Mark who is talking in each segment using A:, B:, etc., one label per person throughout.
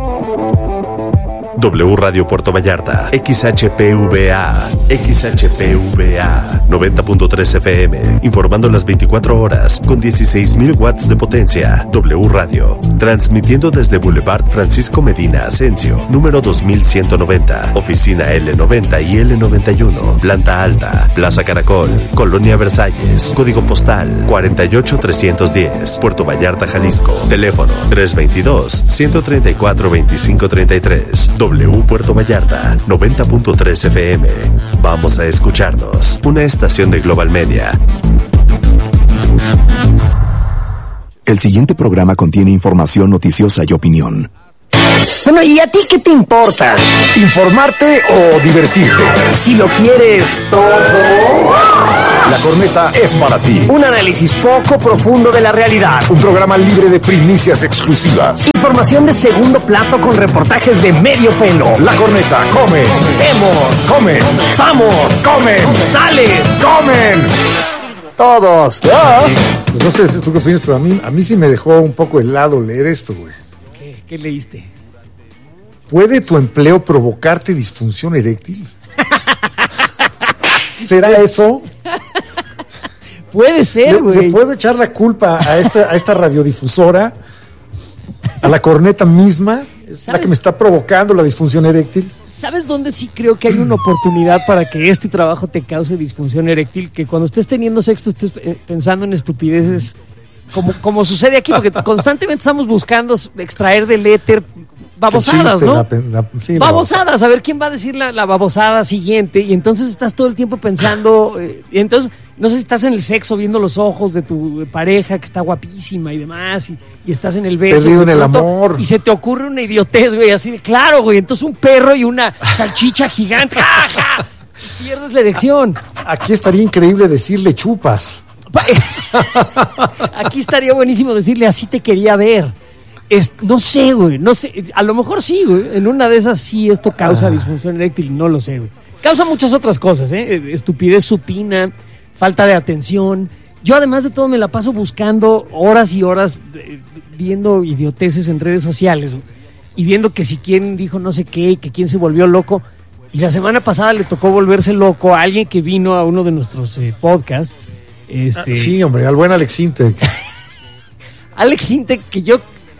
A: W Radio Puerto Vallarta, XHPVA 90.3 FM, informando las 24 horas con 16,000 watts de potencia. W Radio, transmitiendo desde Boulevard Francisco Medina Asensio, número 2190, oficina L90 y L91, planta alta, Plaza Caracol, Colonia Versalles, código postal 48310, Puerto Vallarta, Jalisco, teléfono 322-134-2533. W Puerto Vallarta, 90.3 FM. Vamos a escucharnos. Una estación de Global Media.
B: El siguiente programa contiene información noticiosa y opinión.
C: Bueno, ¿y a ti qué te importa?
D: ¿Informarte o divertirte?
C: Si lo quieres todo,
D: La Corneta es para ti.
C: un análisis poco profundo de la realidad.
D: Un programa libre de primicias exclusivas.
C: Información de segundo plato con reportajes de medio pelo.
D: La Corneta come,
C: Vemos,
D: come,
C: vamos,
D: comen,
C: sales,
D: comen.
C: todos.
D: Pues no sé tú qué opinas, pero a mí sí me dejó un poco helado leer esto, güey.
C: ¿Qué leíste?
D: ¿Puede tu empleo provocarte disfunción eréctil? ¿Será eso?
C: Puede ser,
D: ¿Le
C: güey.
D: puedo echar la culpa a esta radiodifusora? ¿A la Corneta misma? ¿Es la
C: ¿Sabes?
D: que me está provocando la disfunción eréctil?
C: ¿Sabes dónde sí creo que hay una oportunidad para que este trabajo te cause disfunción eréctil? Que cuando estés teniendo sexo estés pensando en estupideces como sucede aquí, porque constantemente estamos buscando extraer del éter babosadas,
D: El
C: ¿no?
D: chiste, la
C: Babosadas, a ver quién va a decir la babosada siguiente, y entonces estás todo el tiempo pensando, y entonces no sé si estás en el sexo viendo los ojos de tu pareja que está guapísima y demás, y estás en el beso,
D: Perdido
C: y de
D: en el
C: pronto-
D: amor.
C: y se te ocurre una idiotez, güey, así de claro, güey, entonces un perro y una salchicha gigante, ¡ja, ja! Y pierdes la erección.
D: Aquí estaría increíble decirle chupas.
C: Aquí estaría buenísimo decirle así te quería ver. No sé, güey, no sé, a lo mejor sí, güey, en una de esas sí esto causa disfunción eréctil, no lo sé, güey. Causa muchas otras cosas, estupidez supina, falta de atención. Yo además de todo me la paso buscando horas y horas viendo idioteces en redes sociales, güey, y viendo que si quién dijo no sé qué, que quién se volvió loco. Y la semana pasada le tocó volverse loco a alguien que vino a uno de nuestros podcasts.
D: Sí, hombre, al buen Alex Intec.
C: Alex Intec, que yo,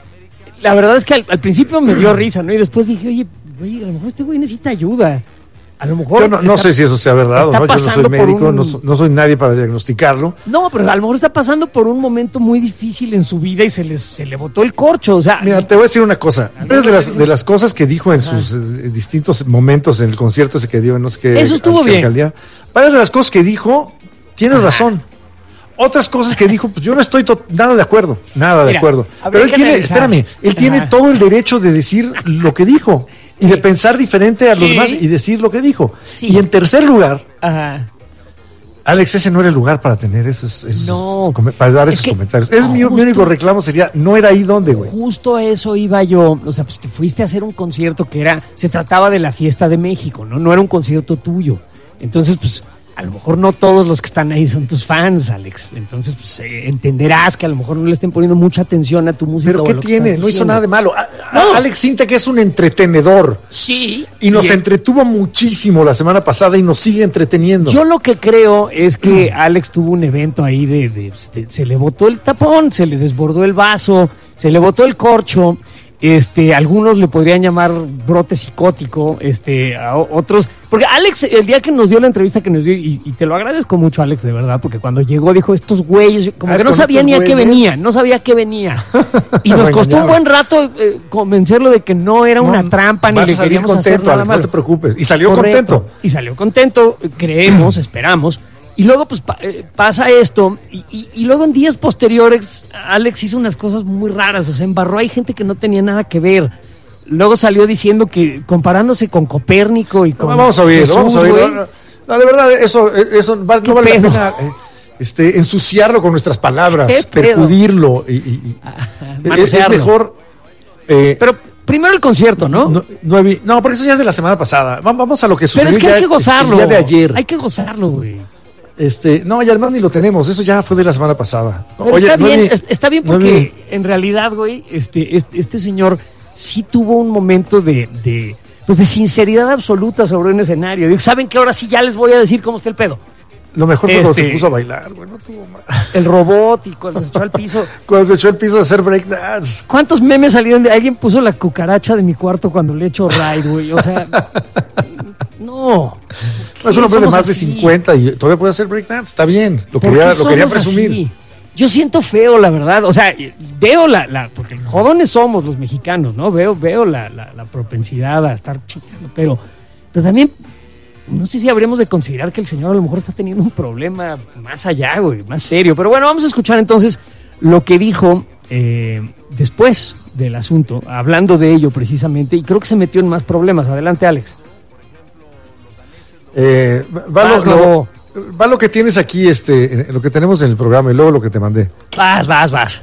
C: la verdad es que al principio me dio risa, ¿no? Y después dije, oye, güey, a lo mejor este güey necesita ayuda. A lo mejor...
D: Yo no sé si eso sea verdad o
C: está
D: no, yo no soy
C: pasando por
D: médico,
C: un-
D: no soy nadie para diagnosticarlo.
C: No, pero a lo mejor está pasando por un momento muy difícil en su vida y se le botó el corcho, o sea...
D: Mira, te voy a decir una cosa. De las cosas que dijo en sus distintos momentos en el concierto ese que dio, no sé qué.
C: Eso estuvo bien.
D: alcaldía, varias de las cosas que dijo, tienes razón. Otras cosas que dijo, pues yo no estoy nada de acuerdo. Nada de
C: Mira,
D: acuerdo.
C: habría
D: Pero él
C: que
D: tiene,
C: analizar.
D: espérame, él tiene
C: Ajá.
D: todo el derecho de decir lo que dijo y de pensar diferente a los
C: Sí.
D: demás y decir lo que dijo.
C: Sí.
D: Y en tercer lugar,
C: Ajá.
D: Alex, ese no era el lugar para tener
C: No.
D: para dar
C: Es
D: esos
C: que
D: comentarios. Mi
C: justo-
D: único reclamo sería, no era ahí donde, güey.
C: Justo a eso iba yo, o sea, pues te fuiste a hacer un concierto que se trataba de la Fiesta de México, ¿no? No era un concierto tuyo. Entonces, pues, a lo mejor no todos los que están ahí son tus fans, Alex. Entonces, pues, entenderás que a lo mejor no le estén poniendo mucha atención a tu música.
D: Pero
C: o a
D: ¿qué
C: lo que
D: tiene?
C: estás
D: No hizo
C: diciendo.
D: nada de malo.
C: No.
D: Alex Sintek es un entretenedor.
C: Sí.
D: Y nos
C: y-
D: entretuvo muchísimo la semana pasada y nos sigue entreteniendo.
C: Yo lo que creo es que Alex tuvo un evento ahí se le botó el tapón, se le desbordó el vaso, se le botó el corcho. Algunos le podrían llamar brote psicótico, a otros, porque Alex, el día que nos dio la entrevista que nos dio, y te lo agradezco mucho, Alex, de verdad, porque cuando llegó dijo, estos güeyes, como que no
D: con
C: sabía
D: estos
C: ni a qué
D: güeyes.
C: venía, no sabía a qué venía. Y nos costó un buen rato convencerlo de que no era una trampa, ni
D: vas
C: le
D: a salir
C: queríamos hacer
D: contento,
C: nada
D: Alex,
C: malo.
D: no te preocupes. Y salió
C: Correcto.
D: contento.
C: Y salió contento, creemos, esperamos. Y luego pues pasa esto y luego en días posteriores Alex hizo unas cosas muy raras, o sea, embarró, hay gente que no tenía nada que ver. Luego salió diciendo que comparándose con Copérnico y con
D: Vamos a oír,
C: Jesús,
D: vamos a oír.
C: güey.
D: No, de verdad, eso no vale la
C: pedo?
D: pena ensuciarlo con nuestras palabras,
C: ¿Qué pedo?
D: percudirlo. Es
C: manosearlo.
D: mejor.
C: Pero primero el concierto, ¿no?
D: No, porque eso ya es de la semana pasada. Vamos a lo que sucedió.
C: Pero es que
D: ya
C: hay que gozarlo.
D: el día de ayer.
C: Hay que gozarlo, güey.
D: No, y además ni lo tenemos. Eso ya fue de la semana pasada.
C: Pero está bien,
D: Noemi,
C: está bien porque en realidad, güey, este señor sí tuvo un momento de sinceridad absoluta sobre un escenario. Digo, ¿saben qué? Ahora sí ya les voy a decir cómo está el pedo.
D: Lo mejor fue cuando se puso a bailar, güey, no tuvo más.
C: El robot y cuando se echó al piso.
D: Cuando se echó al piso a hacer breakdance.
C: ¿Cuántos memes salieron de alguien puso la cucaracha de mi cuarto cuando le echo ride, güey? O sea, no.
D: Es un hombre de más
C: así?
D: de 50 y todavía puede hacer breakdance, está bien. Lo quería presumir.
C: Así? Yo siento feo, la verdad. O sea, veo porque jodones somos los mexicanos, ¿no? Veo la propensidad a estar chingando, pero también no sé si habríamos de considerar que el señor a lo mejor está teniendo un problema más allá, güey, más serio. Pero bueno, vamos a escuchar entonces lo que dijo después del asunto, hablando de ello precisamente, y creo que se metió en más problemas. Adelante, Alex.
D: Va lo que tienes aquí, lo que tenemos en el programa y luego lo que te mandé.
C: Vas.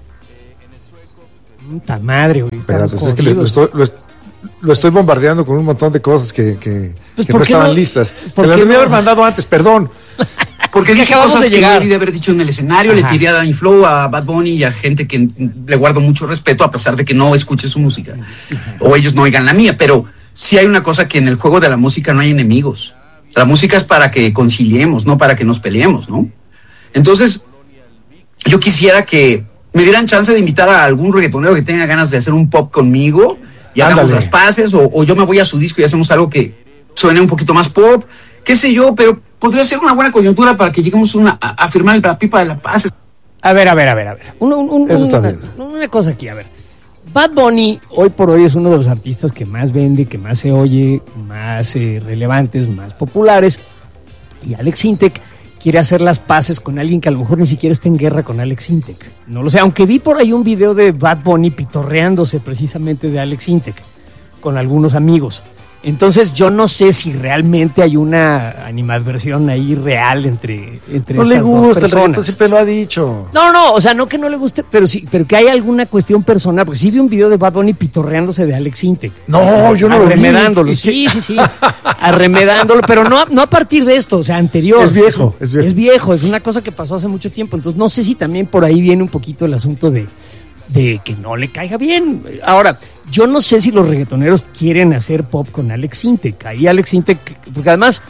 C: Puta madre, güey.
D: Espérate, es que lo estoy bombardeando con un montón de cosas que no estaban listas. Se las debí haber mandado antes, perdón.
E: Porque dije cosas
C: de
E: que no debí de haber dicho en el escenario. Ajá. Le tiré a Danny Flow, a Bad Bunny y a gente que le guardo mucho respeto a pesar de que no escuche su música. O ellos no oigan la mía. Pero sí hay una cosa, que en el juego de la música no hay enemigos. La música es para que conciliemos, no para que nos peleemos, ¿no? Entonces, yo quisiera que me dieran chance de invitar a algún reggaetonero que tenga ganas de hacer un pop conmigo y hagamos las paces, o yo me voy a su disco y hacemos algo que suene un poquito más pop, qué sé yo, pero podría ser una buena coyuntura para que lleguemos a firmar la pipa de la paz.
C: A ver.
D: Eso está bien.
C: Una cosa aquí, a ver. Bad Bunny hoy por hoy es uno de los artistas que más vende, que más se oye, más relevantes, más populares. Y Alex Intec quiere hacer las paces con alguien que a lo mejor ni siquiera está en guerra con Alex Intec. No lo sé, aunque vi por ahí un video de Bad Bunny pitorreándose precisamente de Alex Intec con algunos amigos. Entonces yo no sé si realmente hay una animadversión ahí real entre
D: no
C: estas dos
D: le gusta
C: personas.
D: El reggaetón, siempre lo ha dicho.
C: No, o sea, no que no le guste, pero sí, pero que hay alguna cuestión personal, porque sí vi un video de Bad Bunny pitorreándose de Alex Intec.
D: No, yo no lo vi.
C: Arremedándolo, sí, arremedándolo, pero no a partir de esto, o sea, anterior.
D: Es viejo.
C: Es una cosa que pasó hace mucho tiempo, entonces no sé si también por ahí viene un poquito el asunto de que no le caiga bien. Ahora, yo no sé si los reggaetoneros quieren hacer pop con Alex Intec. Ahí Alex Intec, porque además,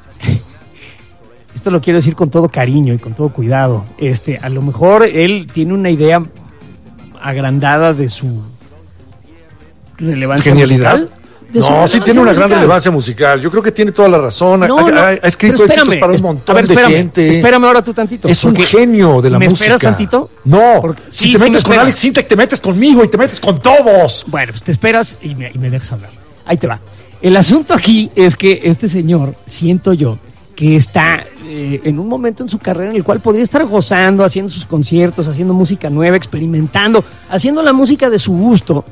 C: esto lo quiero decir con todo cariño y con todo cuidado, a lo mejor él tiene una idea agrandada de su relevancia
D: genialidad
C: musical.
D: No, sí tiene una gran relevancia musical. Yo creo que tiene toda la razón. Ha escrito éxitos para un montón de gente.
C: Espérame ahora tú tantito.
D: Es un genio de la música.
C: ¿Me esperas tantito?
D: No, si te metes con Alex Intec, te metes conmigo y te metes con todos.
C: Bueno, pues te esperas y me dejas hablar. Ahí te va. El asunto aquí es que este señor, siento yo, que está en un momento en su carrera en el cual podría estar gozando, haciendo sus conciertos, haciendo música nueva, experimentando, haciendo la música de su gusto,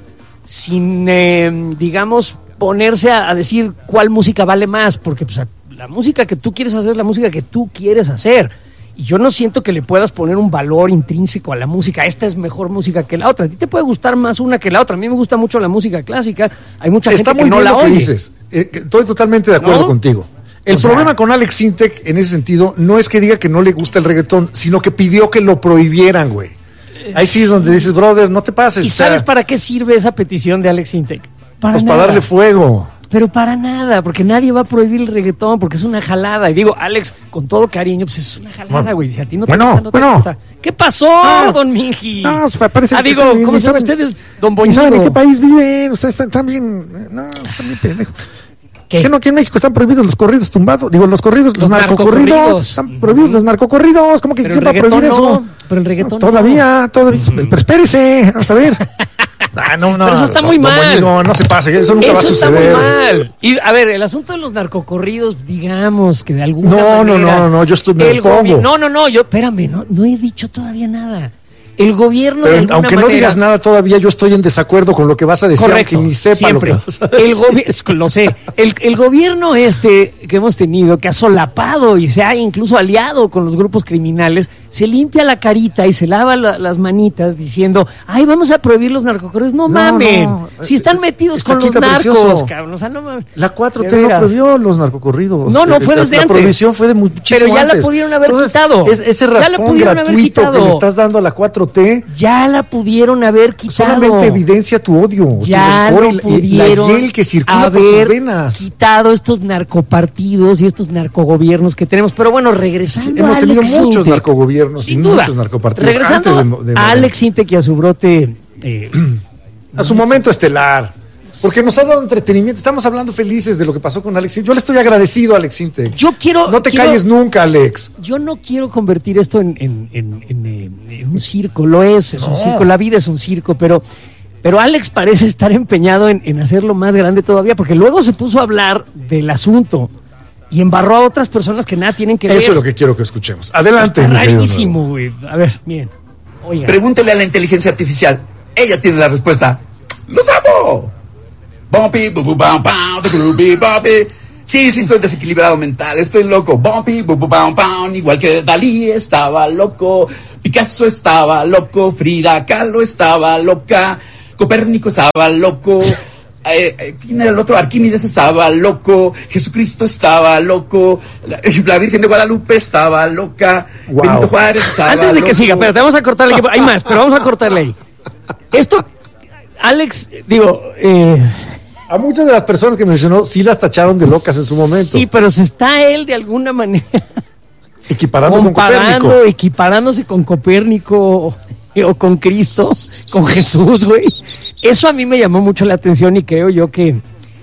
C: sin, digamos, ponerse a decir cuál música vale más, porque pues, la música que tú quieres hacer es la música que tú quieres hacer. Y yo no siento que le puedas poner un valor intrínseco a la música. Esta es mejor música que la otra. A ti te puede gustar más una que la otra. A mí me gusta mucho la música clásica. Hay mucha gente que no la oye. Dices.
D: Estoy totalmente de acuerdo contigo. El problema con Alex Intec, en ese sentido, no es que diga que no le gusta el reggaetón, sino que pidió que lo prohibieran, güey. Ahí sí es donde dices, brother, no te pases.
C: ¿Y sabes para qué sirve esa petición de Alex Intec?
D: Para darle fuego.
C: Pero para nada, porque nadie va a prohibir el reggaetón, porque es una jalada. Y digo, Alex, con todo cariño, pues es una jalada, güey. Si a ti no te gusta, no te gusta. ¿Qué pasó, don Minji?
D: No, pues parece que
C: digo, ¿cómo saben ustedes, don Boñigo?
D: ¿Saben en qué país viven? Ustedes están bien... No, están bien pendejos.
C: ¿Qué?
D: No, aquí en México están prohibidos los corridos tumbados. Digo, los narcocorridos. Están prohibidos los narcocorridos. ¿Cómo que quién va a prohibir eso?
C: Pero el reggaetón
D: todavía. Pero espérese, vamos a ver. No.
C: Pero eso está muy mal.
D: No se pase, eso nunca va a suceder.
C: Eso está muy mal. Y a ver, el asunto de los narcocorridos, digamos que de alguna manera...
D: No, yo estoy...
C: No, yo, espérame, no he dicho todavía nada. El gobierno
D: pero
C: de alguna
D: aunque
C: manera,
D: no digas nada todavía, yo estoy en desacuerdo con lo que vas a decir,
C: correcto,
D: aunque ni sepa
C: siempre.
D: Lo que vas a decir.
C: Lo sé. El gobierno que hemos tenido, que ha solapado y se ha incluso aliado con los grupos criminales, se limpia la carita y se lava las manitas diciendo, ay, vamos a prohibir los narcocorridos. No mamen, si están metidos con los narcos, cabrón. O sea, no mames.
D: La 4T no prohibió los narcocorridos.
C: No, fue desde antes.
D: La prohibición fue de muchísimo
C: Pero ya
D: antes.
C: la pudieron haber quitado.
D: Ese raspón gratuito que le estás dando a la 4T.
C: Ya la pudieron haber quitado.
D: Solamente evidencia tu odio.
C: Ya
D: tu
C: lo pudieron
D: la hiel que circula por tus venas.
C: Quitado estos narcopartidos y estos narcogobiernos que tenemos. Pero bueno, regresando
D: hemos
C: a
D: tenido
C: Alex
D: muchos
C: Sintek,
D: narcogobiernos y muchos narcopartidos.
C: Regresando
D: antes de
C: a Alex Sintek y a su brote...
D: a su momento estelar. Porque nos ha dado entretenimiento. Estamos hablando felices de lo que pasó con Alex Sintek. Yo le estoy agradecido a Alex Sintek. No te calles nunca, Alex.
C: Yo no quiero convertir esto en un circo. Lo es un circo. La vida es un circo, pero Alex parece estar empeñado en hacerlo más grande todavía, porque luego se puso a hablar del asunto y embarró a otras personas que nada tienen que ver.
D: Eso es lo que quiero que escuchemos. Adelante,
C: Está rarísimo, güey. A ver, miren. Oiga.
E: Pregúntele a la inteligencia artificial. Ella tiene la respuesta. ¡Los amo! Bumpy, bubu, bam, bam, the groovy, bumpy. Sí, estoy desequilibrado mental, estoy loco. Bumpy, bubu, bam, bam. Igual que Dalí estaba loco, Picasso estaba loco, Frida Kahlo estaba loca, Copérnico estaba loco. ¿Quién era el otro? Arquímedes estaba loco, Jesucristo estaba loco, la Virgen de Guadalupe estaba loca, wow. Benito Juárez estaba loco.
C: Antes de que siga, espérate, vamos a cortarle, hay más, pero vamos a cortarle ahí. Esto, Alex,
D: a muchas de las personas que mencionó sí las tacharon de locas en su momento.
C: Sí, pero se está él de alguna manera equiparándose con Copérnico o con Cristo, con Jesús, güey. Eso a mí me llamó mucho la atención y creo yo que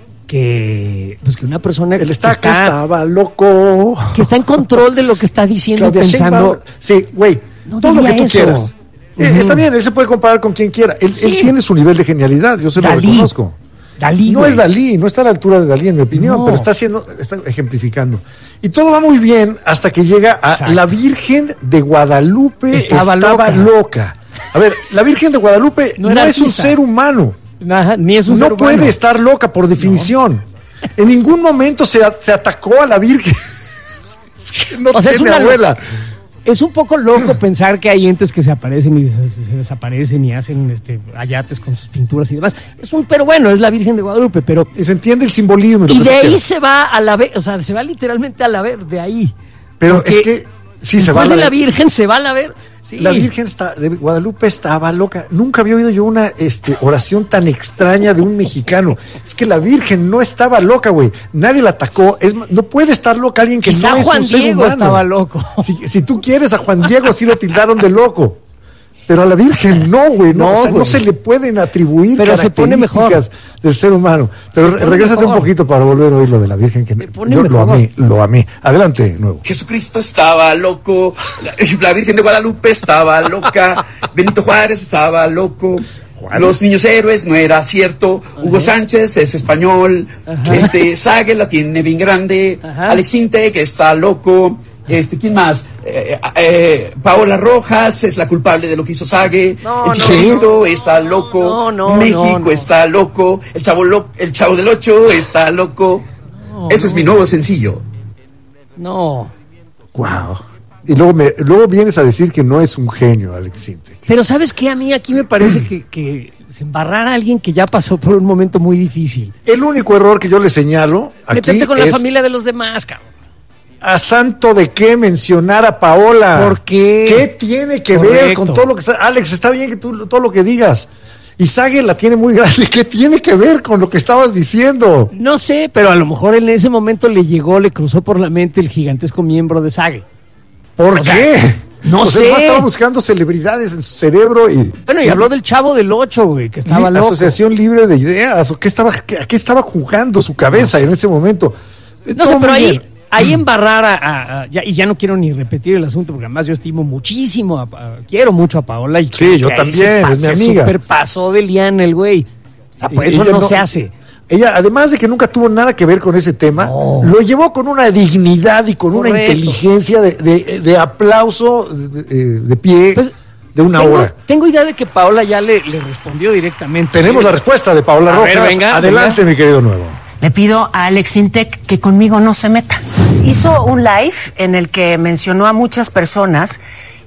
C: una persona
D: que estaba loco,
C: que está en control de lo que está diciendo, Claudia pensando.
D: Sí, güey, no todo lo que tú quieras. Está bien, él se puede comparar con quien quiera. Él tiene su nivel de genialidad, yo se lo reconozco.
C: Dalí,
D: no es Dalí, no está a la altura de Dalí en mi opinión, pero está ejemplificando. Y todo va muy bien hasta que llega a la Virgen de Guadalupe estaba loca. A ver, la Virgen de Guadalupe no es un ser humano.
C: Ni es un ser humano.
D: No puede estar loca por definición. No. En ningún momento se atacó a la Virgen. Es que no tiene abuela.
C: Es un poco loco pensar que hay entes que se aparecen y se desaparecen y hacen ayates con sus pinturas y demás. Pero bueno, es la Virgen de Guadalupe, pero...
D: Y se entiende el simbolismo.
C: Y de ahí se va a la ver, o sea, se va literalmente a la ver, de ahí.
D: Pero porque es que... Sí, se va a
C: la ver. Después de la Virgen se va a la ver. Sí.
D: La Virgen de Guadalupe estaba loca. Nunca había oído yo una oración tan extraña de un mexicano. Es que la Virgen no estaba loca, güey. Nadie la atacó. No puede estar loca alguien que
C: quizá
D: no es
C: Juan
D: un ser
C: Diego
D: humano.
C: Estaba loco.
D: Si tú quieres, a Juan Diego sí lo tildaron de loco. Pero a la Virgen no, güey. No se le pueden atribuir características del ser humano. Pero regrésate un poquito para volver a oír lo de la Virgen, que yo lo amé. Adelante, nuevo.
E: Jesucristo estaba loco, la Virgen de Guadalupe estaba loca, Benito Juárez estaba loco, los niños héroes no era cierto, Hugo Sánchez es español, Sage la tiene bien grande, Alex Sintek está loco. ¿Quién más? Paola Rojas es la culpable de lo que hizo Sage. El Chicharito está loco. México está loco. El Chavo del 8 está loco. Ese es mi nuevo sencillo.
C: No.
D: Wow. Y luego vienes a decir que no es un genio, Alex Sintek.
C: Pero ¿sabes qué? A mí aquí me parece que se embarrara a alguien que ya pasó por un momento muy difícil.
D: El único error que yo le señalo aquí
C: métete con la familia de los demás, cabrón.
D: ¿A santo de qué mencionar a Paola?
C: ¿Por qué?
D: ¿Qué tiene que ver con todo lo que está? Alex, está bien que tú todo lo que digas. Y Sage la tiene muy grande. ¿Qué tiene que ver con lo que estabas diciendo?
C: No sé, pero a lo mejor en ese momento le cruzó por la mente el gigantesco miembro de Sage.
D: ¿Por qué?
C: No sé.
D: Además estaba buscando celebridades en su cerebro y...
C: Bueno, y habló del Chavo del 8, güey, que estaba loco.
D: Asociación Libre de Ideas. ¿A qué estaba jugando su cabeza en ese momento?
C: No sé, pero ahí embarrar y ya no quiero ni repetir el asunto, porque además yo estimo muchísimo, quiero mucho a Paola. Y
D: sí, yo también, es mi amiga.
C: Se superpasó de liana el güey. O sea, por eso no se hace.
D: Ella, además de que nunca tuvo nada que ver con ese tema, lo llevó con una dignidad y con una inteligencia de aplauso de pie, pues, de una hora.
C: Tengo idea de que Paola ya le respondió directamente.
D: Tenemos la respuesta de Paola Rojas. Adelante, mi querido nuevo.
F: Le pido a Alex Sintek que conmigo no se meta. Hizo un live en el que mencionó a muchas personas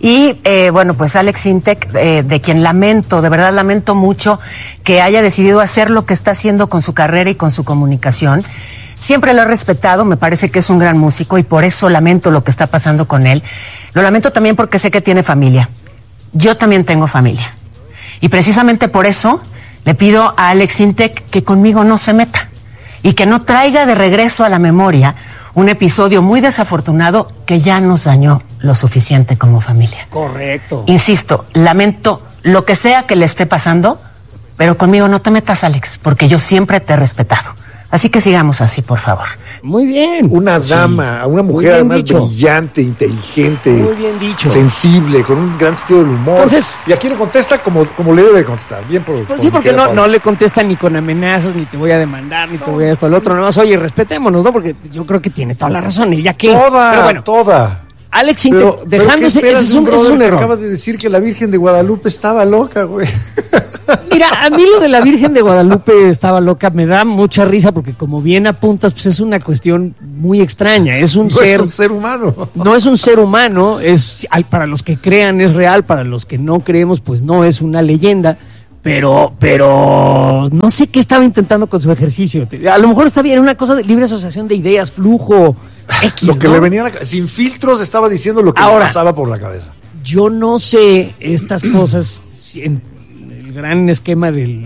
F: Y bueno, pues Alex Intec, de quien lamento, de verdad lamento mucho que haya decidido hacer lo que está haciendo con su carrera y con su comunicación. Siempre lo he respetado, me parece que es un gran músico y por eso lamento lo que está pasando con él. Lo lamento también porque sé que tiene familia. Yo también tengo familia. Y precisamente por eso le pido a Alex Intec que conmigo no se meta y que no traiga de regreso a la memoria un episodio muy desafortunado que ya nos dañó lo suficiente como familia.
C: Correcto.
F: Insisto, lamento lo que sea que le esté pasando, pero conmigo no te metas, Alex, porque yo siempre te he respetado. Así que sigamos así, por favor.
C: Muy bien.
D: Una dama, una mujer además brillante, inteligente,
C: muy bien dicho,
D: sensible, con un gran sentido del humor. Entonces, y aquí le contesta como le debe contestar. Bien por
C: sí, porque no le contesta ni con amenazas, ni te voy a demandar, ni te voy a esto al otro. Nada más, oye, respetémonos, ¿no? Porque yo creo que tiene toda la razón. ¿Y ya qué?
D: Toda.
C: Alex Intec, dejándose, ese es un error.
D: Acabas de decir que la Virgen de Guadalupe estaba loca, güey.
C: Mira, a mí lo de la Virgen de Guadalupe estaba loca me da mucha risa porque como bien apuntas, pues es una cuestión muy extraña. Es un
D: ser humano.
C: No es un ser humano, para los que crean es real, para los que no creemos, pues no es una leyenda. Pero no sé qué estaba intentando con su ejercicio. A lo mejor está bien, una cosa de libre asociación de ideas, flujo, X,
D: lo que le venía sin filtros estaba diciendo lo que le pasaba por la cabeza.
C: Yo no sé estas cosas en el gran esquema del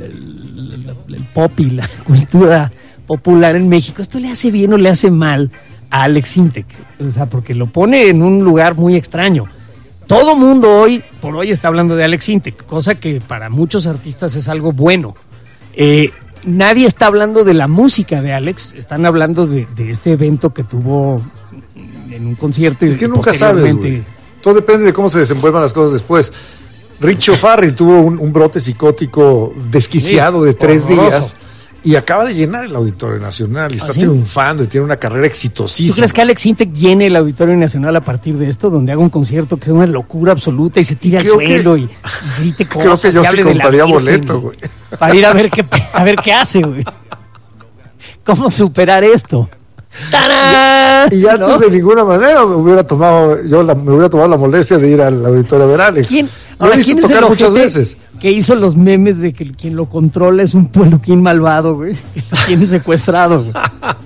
C: pop y la cultura popular en México. ¿Esto le hace bien o le hace mal a Alex Intec? O sea, porque lo pone en un lugar muy extraño. Todo mundo hoy por hoy está hablando de Alex Intec, cosa que para muchos artistas es algo bueno. Nadie está hablando de la música de Alex, están hablando de este evento que tuvo en un concierto.
D: Es que nunca sabes, güey. Todo depende de cómo se desenvuelvan las cosas después. Richo Farrell tuvo un brote psicótico desquiciado de 3 días y acaba de llenar el Auditorio Nacional y está triunfando y tiene una carrera exitosísima.
C: ¿Tú crees que Alex Intec llene el Auditorio Nacional a partir de esto, donde haga un concierto que sea una locura absoluta y se tire al suelo y grite cosas?
D: Creo que yo sí compraría boleto, güey.
C: Para ir a ver qué hace, güey. ¿Cómo superar esto? ¡Tarán!
D: Y antes de ninguna manera me hubiera tomado la molestia de ir al auditorio a ver a Alex.
C: ¿Quién
D: es el muchas veces
C: que hizo los memes de que quien lo controla es un puebloquín malvado, güey? Que lo tiene secuestrado, güey.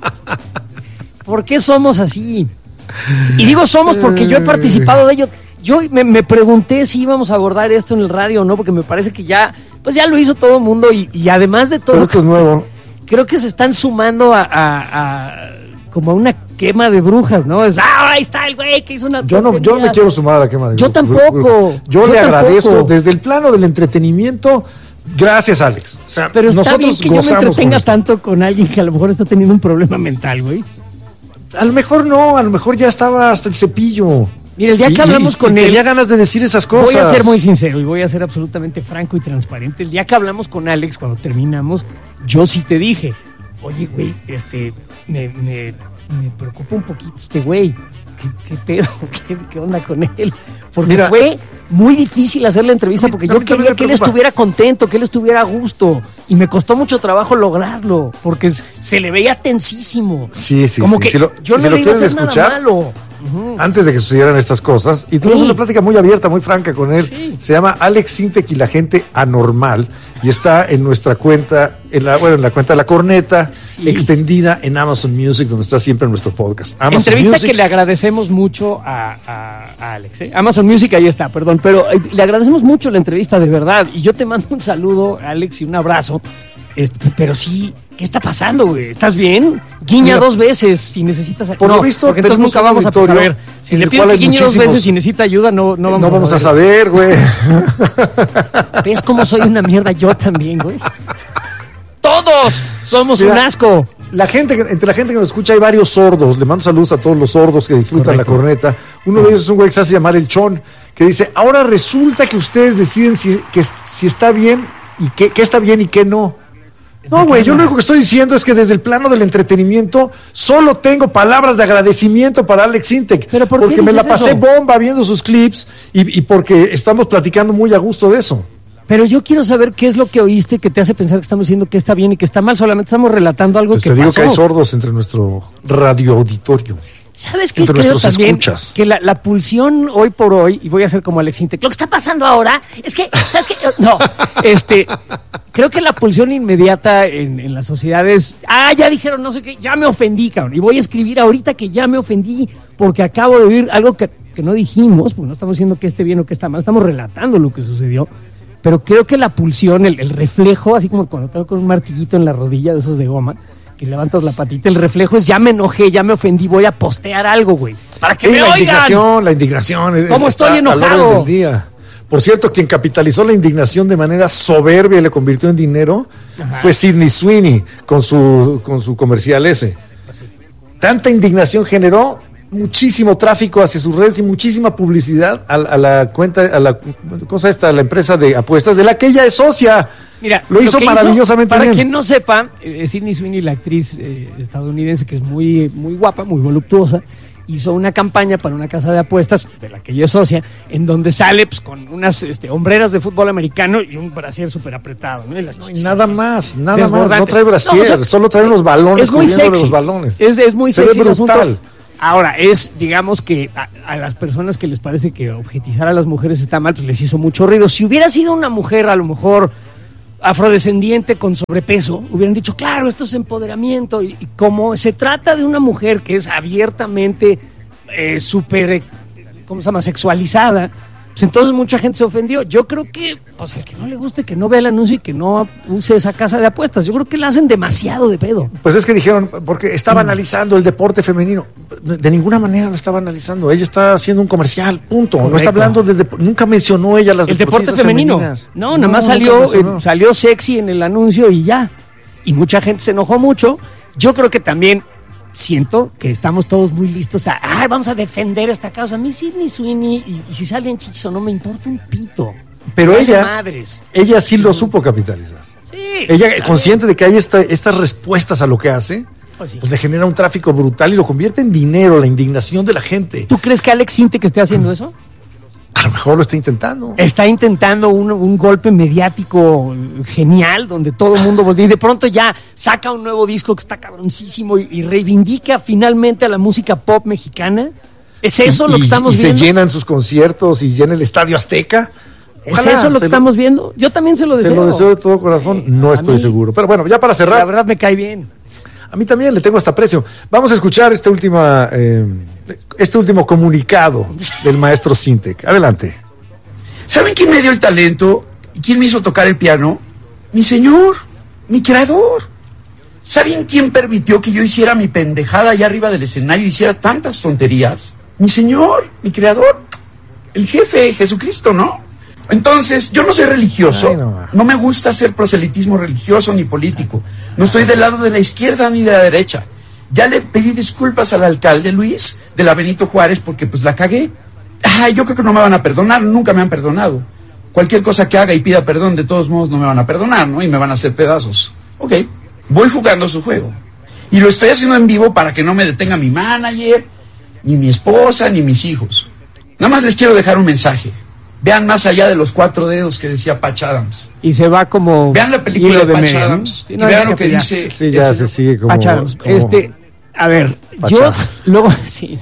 C: ¿Por qué somos así? Y digo somos porque yo he participado de ello. Yo me pregunté si íbamos a abordar esto en el radio o no, porque me parece que ya lo hizo todo el mundo y además de todo.
D: Pero esto es nuevo.
C: Creo que se están sumando como a una quema de brujas, ¿no? Ahí está el güey que hizo una
D: Yo no me quiero sumar a la quema de brujas.
C: Yo tampoco.
D: Yo le agradezco desde el plano del entretenimiento. Gracias, Alex. O sea,
C: pero está
D: nosotros
C: bien que yo me entretenga tanto con alguien que a lo mejor está teniendo un problema mental, güey.
D: A lo mejor no, a lo mejor ya estaba hasta el cepillo.
C: Mira, el día que hablamos con él,
D: tenía ganas de decir esas cosas.
C: Voy a ser muy sincero y voy a ser absolutamente franco y transparente. El día que hablamos con Alex, cuando terminamos, yo sí te dije, oye, güey, me preocupa un poquito este güey. ¿Qué pedo? ¿Qué onda con él? Porque fue muy difícil hacer la entrevista porque yo quería que él estuviera contento, que él estuviera a gusto. Y me costó mucho trabajo lograrlo porque se le veía tensísimo.
D: Sí.
C: Como que yo no le iba a hacer nada malo.
D: Antes de que sucedieran estas cosas, y tuvimos una plática muy abierta, muy franca con él. Sí. Se llama Alex Intec y la gente anormal y está en nuestra cuenta, en la cuenta de La Corneta, extendida en Amazon Music, donde está siempre nuestro podcast.
C: Entrevista Music, que le agradecemos mucho a Alex. Amazon Music, ahí está, perdón, pero le agradecemos mucho la entrevista, de verdad. Y yo te mando un saludo, Alex, y un abrazo. Pero sí, ¿qué está pasando, güey? ¿Estás bien? Guiña 2 veces si necesitas ayuda.
D: Por lo visto,
C: porque entonces nunca vamos a saber. Si le pido que guiñe 2 veces si necesita ayuda, no vamos
D: a saber, güey.
C: ¿Ves cómo soy una mierda? Yo también, güey. Todos somos un asco.
D: Entre la gente que nos escucha hay varios sordos. Le mando saludos a todos los sordos que disfrutan La Corneta. Uno de ellos es un güey que se hace llamar El Chon, que dice, ahora resulta que ustedes deciden si está bien y qué está bien y qué no. No, güey, yo lo único que estoy diciendo es que desde el plano del entretenimiento solo tengo palabras de agradecimiento para Alex Intec.
C: ¿Pero por qué
D: porque me la pasé
C: eso?
D: Bomba viendo sus clips y porque estamos platicando muy a gusto de eso.
C: Pero yo quiero saber qué es lo que oíste que te hace pensar que estamos diciendo que está bien y que está mal. Solamente estamos relatando algo que pasó.
D: Te digo que hay sordos entre nuestro radioauditorio.
C: ¿Sabes qué? Creo también escuchas. Que la pulsión hoy por hoy, y voy a hacer como Alex Intec, lo que está pasando ahora es que, ¿sabes qué? No, creo que la pulsión inmediata en las sociedades, ya dijeron no sé qué, ya me ofendí, cabrón, y voy a escribir ahorita que ya me ofendí porque acabo de oír algo que no dijimos, porque no estamos diciendo que esté bien o que está mal, estamos relatando lo que sucedió, pero creo que la pulsión, el reflejo, así como cuando te con un martillito en la rodilla de esos de goma, que levantas la patita, el reflejo es ya me enojé, ya me ofendí, voy a postear algo, güey, para que me oigan.
D: La indignación.
C: ¿Cómo estoy enojado?
D: A la hora del día. Por cierto, quien capitalizó la indignación de manera soberbia y le convirtió en dinero fue Sydney Sweeney con su comercial ese. Tanta indignación generó muchísimo tráfico hacia sus redes y muchísima publicidad a la cuenta, a la empresa de apuestas de la que ella es socia.
C: Mira,
D: lo hizo maravillosamente
C: bien.
D: Para
C: quien no sepa, Sydney Sweeney, la actriz estadounidense que es muy, muy guapa, muy voluptuosa, hizo una campaña para una casa de apuestas de la que ella es socia, en donde sale pues, con unas hombreras de fútbol americano y un brasier súper apretado, ¿no?
D: Y nada más, no trae brasier, solo trae unos balones.
C: Es muy sexy.
D: Los balones.
C: Es muy sexy el
D: brutal.
C: asunto. Ahora, digamos que a las personas que les parece que objetizar a las mujeres está mal, pues les hizo mucho ruido. Si hubiera sido una mujer, a lo mejor afrodescendiente con sobrepeso, hubieran dicho, claro, esto es empoderamiento. Y como se trata de una mujer que es abiertamente súper, ¿cómo se llama?, sexualizada, pues entonces mucha gente se ofendió. Yo creo que, pues el que no le guste, que no vea el anuncio y que no use esa casa de apuestas. Yo creo que la hacen demasiado de pedo.
D: Pues es que dijeron, porque estaba analizando el deporte femenino. De ninguna manera lo estaba analizando. Ella está haciendo un comercial, punto. Correcto. No está hablando nunca mencionó ella las
C: deporte femenino. Femeninas. No, nada más salió sexy en el anuncio y ya. Y mucha gente se enojó mucho. Yo creo que también siento que estamos todos muy listos vamos a defender esta causa. A mí Sydney Sweeney y si salen chichis o no me importa un pito.
D: Pero ella sí lo supo capitalizar.
C: Sí.
D: Ella, claro, consciente de que hay estas respuestas a lo que hace, pues le genera un tráfico brutal y lo convierte en dinero, la indignación de la gente.
C: ¿Tú crees que Alex Intec esté haciendo eso?
D: A lo mejor lo está intentando.
C: Está intentando un golpe mediático genial, donde todo el mundo voltea y de pronto ya saca un nuevo disco que está cabroncísimo y reivindica finalmente a la música pop mexicana. ¿Es eso lo que estamos viendo?
D: Y se llenan sus conciertos y llena el Estadio Azteca.
C: Ojalá, ¿es eso lo que estamos viendo? Yo también se lo deseo.
D: Se lo deseo de todo corazón, no estoy seguro. Pero bueno, ya para cerrar.
C: La verdad me cae bien.
D: A mí también le tengo hasta aprecio. Vamos a escuchar este último comunicado del maestro Intec. Adelante.
E: ¿Saben quién me dio el talento y quién me hizo tocar el piano? Mi señor, mi creador. ¿Saben quién permitió que yo hiciera mi pendejada allá arriba del escenario y hiciera tantas tonterías? Mi señor, mi creador, el jefe, Jesucristo, ¿no? Entonces, yo no soy religioso, no me gusta hacer proselitismo religioso ni político, no estoy del lado de la izquierda ni de la derecha. Ya le pedí disculpas al alcalde Luis de la Benito Juárez porque pues la cagué. Yo creo que no me van a perdonar, nunca me han perdonado. Cualquier cosa que haga y pida perdón, de todos modos no me van a perdonar, ¿no? Y me van a hacer pedazos. Ok, voy jugando su juego. Y lo estoy haciendo en vivo para que no me detenga mi manager, ni mi esposa, ni mis hijos. Nada más les quiero dejar un mensaje. Vean más allá de los 4 dedos que decía Patch Adams.
C: Y se va como...
E: Vean la película de Patch Adams, ¿no? Y vean lo que dice...
D: Sí, ya se sigue como...
C: Patch Adams. A ver, yo luego... Sí.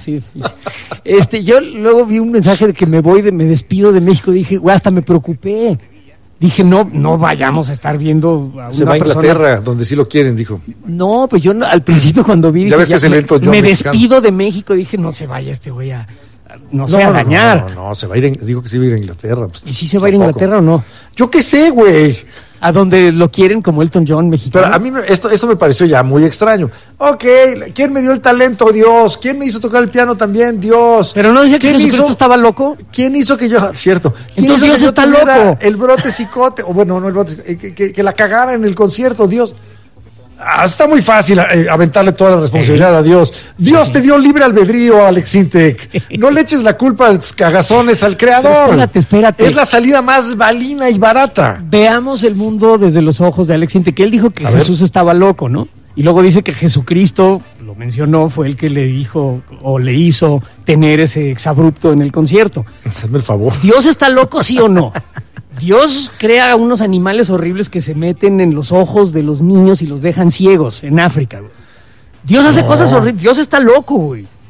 C: Yo luego vi un mensaje de que me despido de México. Dije, güey, hasta me preocupé. Dije, no vayamos a estar viendo a una
D: Se va a
C: persona...
D: Inglaterra, donde sí lo quieren, dijo.
C: No, pues yo al principio cuando vi...
D: Ya ves que es el Elton John
C: me
D: mexicano.
C: despido de México. Dije, no se vaya este güey a dañar.
D: No, se va a ir, digo que se va a ir a Inglaterra. Pues,
C: ¿Y si se va a ir a Inglaterra o no?
D: Yo qué sé, güey.
C: A donde lo quieren como Elton John mexicano.
D: Pero a mí esto me pareció ya muy extraño. Ok, ¿quién me dio el talento? Dios. ¿Quién me hizo tocar el piano también? Dios.
C: Pero no decía que Jesucristo estaba loco.
D: ¿Quién hizo que yo...? Cierto.
C: Entonces Dios está loco.
D: El brote psicote, o bueno, no el brote, que la cagara en el concierto, Dios. Está muy fácil aventarle toda la responsabilidad a Dios. Dios te dio libre albedrío, Alex Intec. No le eches la culpa de tus cagazones al creador.
C: Espérate.
D: Es la salida más balina y barata.
C: Veamos el mundo desde los ojos de Alex Intec. Él dijo que Jesús estaba loco, ¿no? Y luego dice que Jesucristo, lo mencionó, fue el que le dijo o le hizo tener ese exabrupto en el concierto.
D: Hazme el favor.
C: ¿Dios está loco, sí o no? Dios crea unos animales horribles que se meten en los ojos de los niños y los dejan ciegos en África, güey. Dios hace cosas horribles. Dios está loco, güey.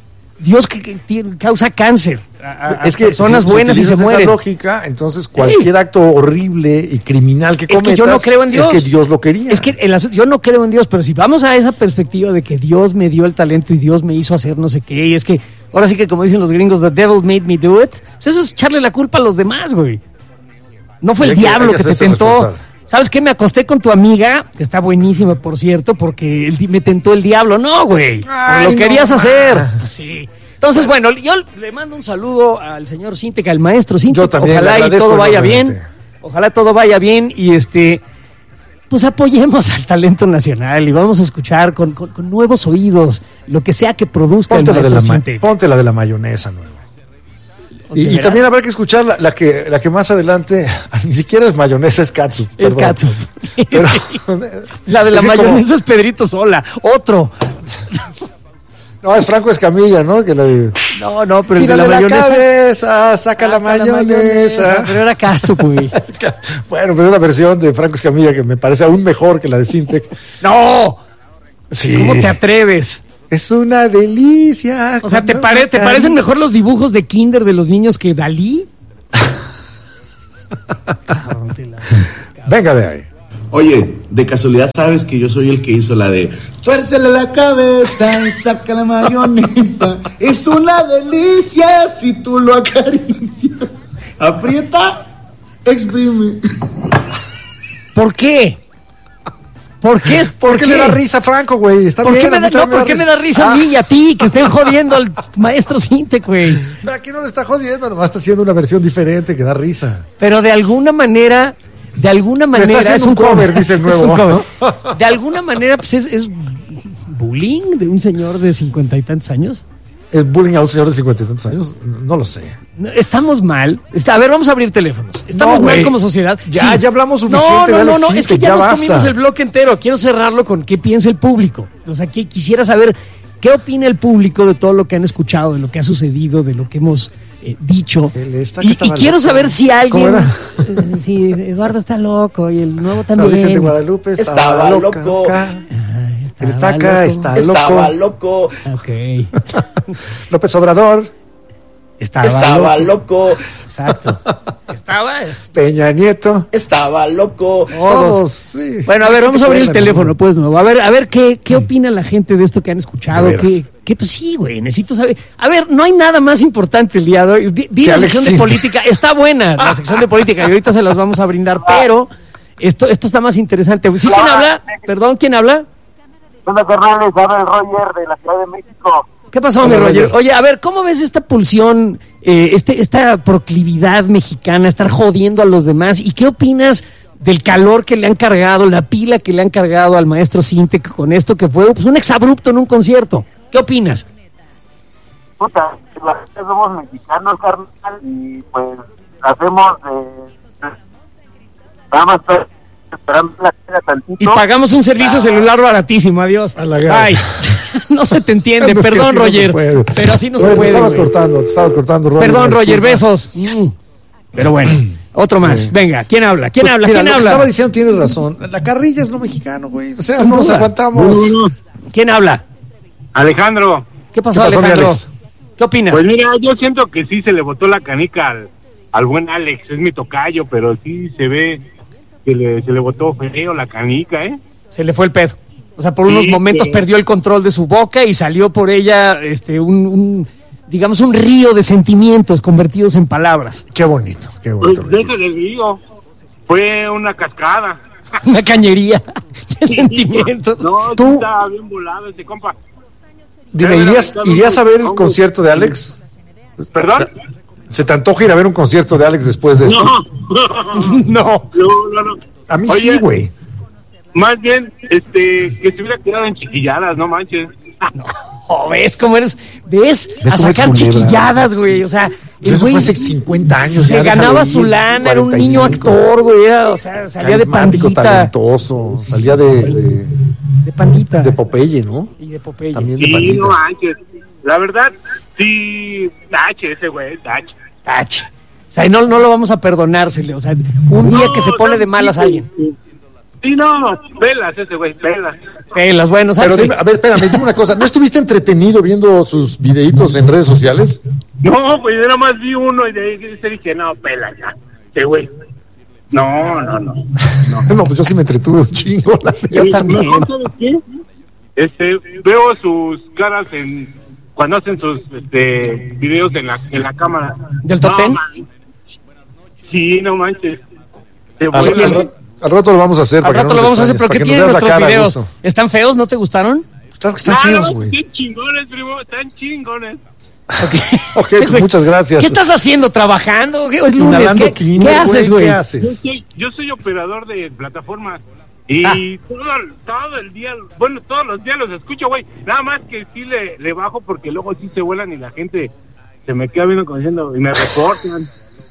C: Dios que causa cáncer a
D: es que
C: personas buenas y se mueren.
D: Esa lógica, entonces cualquier acto horrible y criminal que cometas,
C: es que yo no creo en Dios.
D: Es que Dios lo quería.
C: Es que yo no creo en Dios, pero si vamos a esa perspectiva de que Dios me dio el talento y Dios me hizo hacer no sé qué, y es que ahora sí que como dicen los gringos, the devil made me do it, pues eso es echarle la culpa a los demás, güey. No fue el diablo que te tentó. ¿Sabes qué? Me acosté con tu amiga, que está buenísima, por cierto, porque me tentó el diablo. No, güey, lo querías hacer. Pues sí. Entonces, bueno, yo le mando un saludo al señor Sintec, al maestro Sintec.
D: Yo también.
C: Ojalá y todo vaya bien. Ojalá todo vaya bien y pues apoyemos al talento nacional y vamos a escuchar con nuevos oídos lo que sea que produzca el maestro Sintec.
D: Ponte la de la mayonesa nueva. Y también habrá que escuchar la que más adelante ni siquiera es mayonesa, es catsup.
C: Es catsup. Sí, pero, sí. La de la mayonesa es Pedrito Sola. Otro.
D: No, es Franco Escamilla, ¿no? Que
C: No, pero
D: tírale
C: el de la mayonesa.
D: Cabeza, saca la mayonesa.
C: Pero era catsup, güey.
D: Bueno, pues es una versión de Franco Escamilla que me parece aún mejor que la de Sintec.
C: ¡No!
D: Sí.
C: ¿Cómo te atreves?
D: Es una delicia.
C: O sea, ¿te parecen mejor los dibujos de Kinder de los niños que Dalí?
D: Venga de ahí.
G: Oye, de casualidad sabes que yo soy el que hizo la de tuércele la cabeza y saca la mayonesa. Es una delicia si tú lo acaricias. Aprieta, exprime.
C: ¿Por qué? ¿Por qué
D: le da risa a Franco, güey? Está bien.
C: ¿Por qué me da risa a mí y a ti que estén jodiendo al maestro Sintec, güey?
D: Aquí no lo está jodiendo, nomás está haciendo una versión diferente que da risa.
C: Pero de alguna manera
D: es un cover, dice el nuevo. Es un cover.
C: De alguna manera, pues es bullying de un señor de 50 y tantos años.
D: ¿Es bullying a un señor de 50 y tantos años? No lo sé.
C: Estamos mal. A ver, vamos a abrir teléfonos. Estamos mal como sociedad.
D: Ya hablamos suficiente.
C: No, es que ya nos comimos el bloque entero. Quiero cerrarlo con qué piensa el público. O sea, quisiera saber qué opina el público de todo lo que han escuchado, de lo que ha sucedido, de lo que hemos dicho. Y quiero saber si alguien... si Eduardo está loco y el nuevo también.
D: La Virgen de Guadalupe estaba loco.
G: Estaba loco.
C: Ok.
D: López Obrador.
G: Estaba loco.
C: Exacto.
D: Peña Nieto.
G: Estaba loco.
C: Todos. Sí. Bueno, a ver, vamos a abrir el teléfono, pues, nuevo. A ver qué opina la gente de esto que han escuchado. Pues sí, güey, necesito saber. A ver, no hay nada más importante el día de hoy. Vi la sección de política. Está buena la sección de política y ahorita se las vamos a brindar, pero esto está más interesante. ¿Sí, quién habla? Perdón, ¿quién habla?
H: Hola, carnales, habla el Roger de la Ciudad de México.
C: ¿Qué pasó, mi Roger? Oye, a ver, ¿cómo ves esta pulsión, esta proclividad mexicana, estar jodiendo a los demás? ¿Y qué opinas del calor que le han cargado, la pila que le han cargado al maestro Sintec con esto que fue pues, un exabrupto en un concierto? ¿Qué opinas?
H: Puta, somos mexicanos, carnal, y pues hacemos... nada más esperando la tela tantito.
C: Y pagamos un servicio celular baratísimo, adiós. Ay, no se te entiende, perdón, Roger, pero así no se puede.
D: Te estabas cortando, Roger.
C: Perdón, Roger, besos. Pero bueno, otro más. Venga, ¿quién habla? ¿Quién habla?
D: Mira,
C: ¿Quién habla?
D: Estaba diciendo, tienes razón. La carrilla es lo mexicano, güey. O sea, no nos aguantamos.
C: ¿Quién habla?
I: Alejandro.
C: ¿Qué pasó, Alejandro? ¿Qué opinas?
I: Pues mira, yo siento que sí se le botó la canica al buen Alex, es mi tocayo, pero sí se ve que se le botó feo la canica, ¿eh?
C: Se le fue el pedo. O sea, por unos momentos perdió el control de su boca y salió por ella digamos, un río de sentimientos convertidos en palabras.
D: Qué bonito, qué bonito.
I: Pues deja del río, fue una cascada.
C: Una cañería de sentimientos.
I: No, tú estaba bien volado ese compa.
D: Dime, ¿irías a ver el concierto de Alex?
I: ¿Perdón?
D: ¿Se te antoja ir a ver un concierto de Alex después de esto?
C: No.
D: A mí sí, güey.
I: Más bien, que se hubiera quedado en chiquilladas, no manches.
C: No, ¿ves cómo eres? ¿Ves? A sacar chiquilladas, güey. O sea,
D: el güey fue hace 50 años.
C: Se ganaba su lana, era un niño actor, güey. O sea, salía de pandita.
D: Talentoso, salía de
C: pandita.
D: De Popeye, ¿no?
C: Y de Popeye.
D: También de pandita.
I: No manches. La verdad, sí, tache ese güey, tache.
C: O sea, no lo vamos a perdonársele. O sea, un día que se pone de malas a alguien.
I: Sí, no, pelas ese güey, pelas.
C: Pelas, bueno,
D: pero dime, a ver, espérame, dime una cosa, ¿no estuviste entretenido viendo sus videitos en redes sociales?
I: No, pues yo nada más vi uno y de ahí dije, no, pelas ya, este güey. No.
D: No, pues yo sí me entretuve un chingo.
C: Yo también.
I: ¿Sabes qué? Veo sus caras cuando hacen sus videos en la cámara.
C: ¿Del top 10?
I: Sí, no manches.
D: Al rato lo vamos a hacer.
C: Al rato lo vamos a hacer, pero ¿qué tienen nuestros videos? ¿Están feos? ¿No te gustaron?
D: Claro que están feos, güey.
I: Qué chingones, primo, están chingones.
D: Ok, pues muchas gracias.
C: ¿Qué estás haciendo? ¿Trabajando? ¿Es lunes? ¿Qué haces, güey?
D: ¿Qué haces?
I: Yo soy operador de plataformas y todo el día, bueno, todos los días los escucho, güey. Nada más que sí le bajo porque luego sí se vuelan y la gente se me queda viendo como diciendo y me recortan.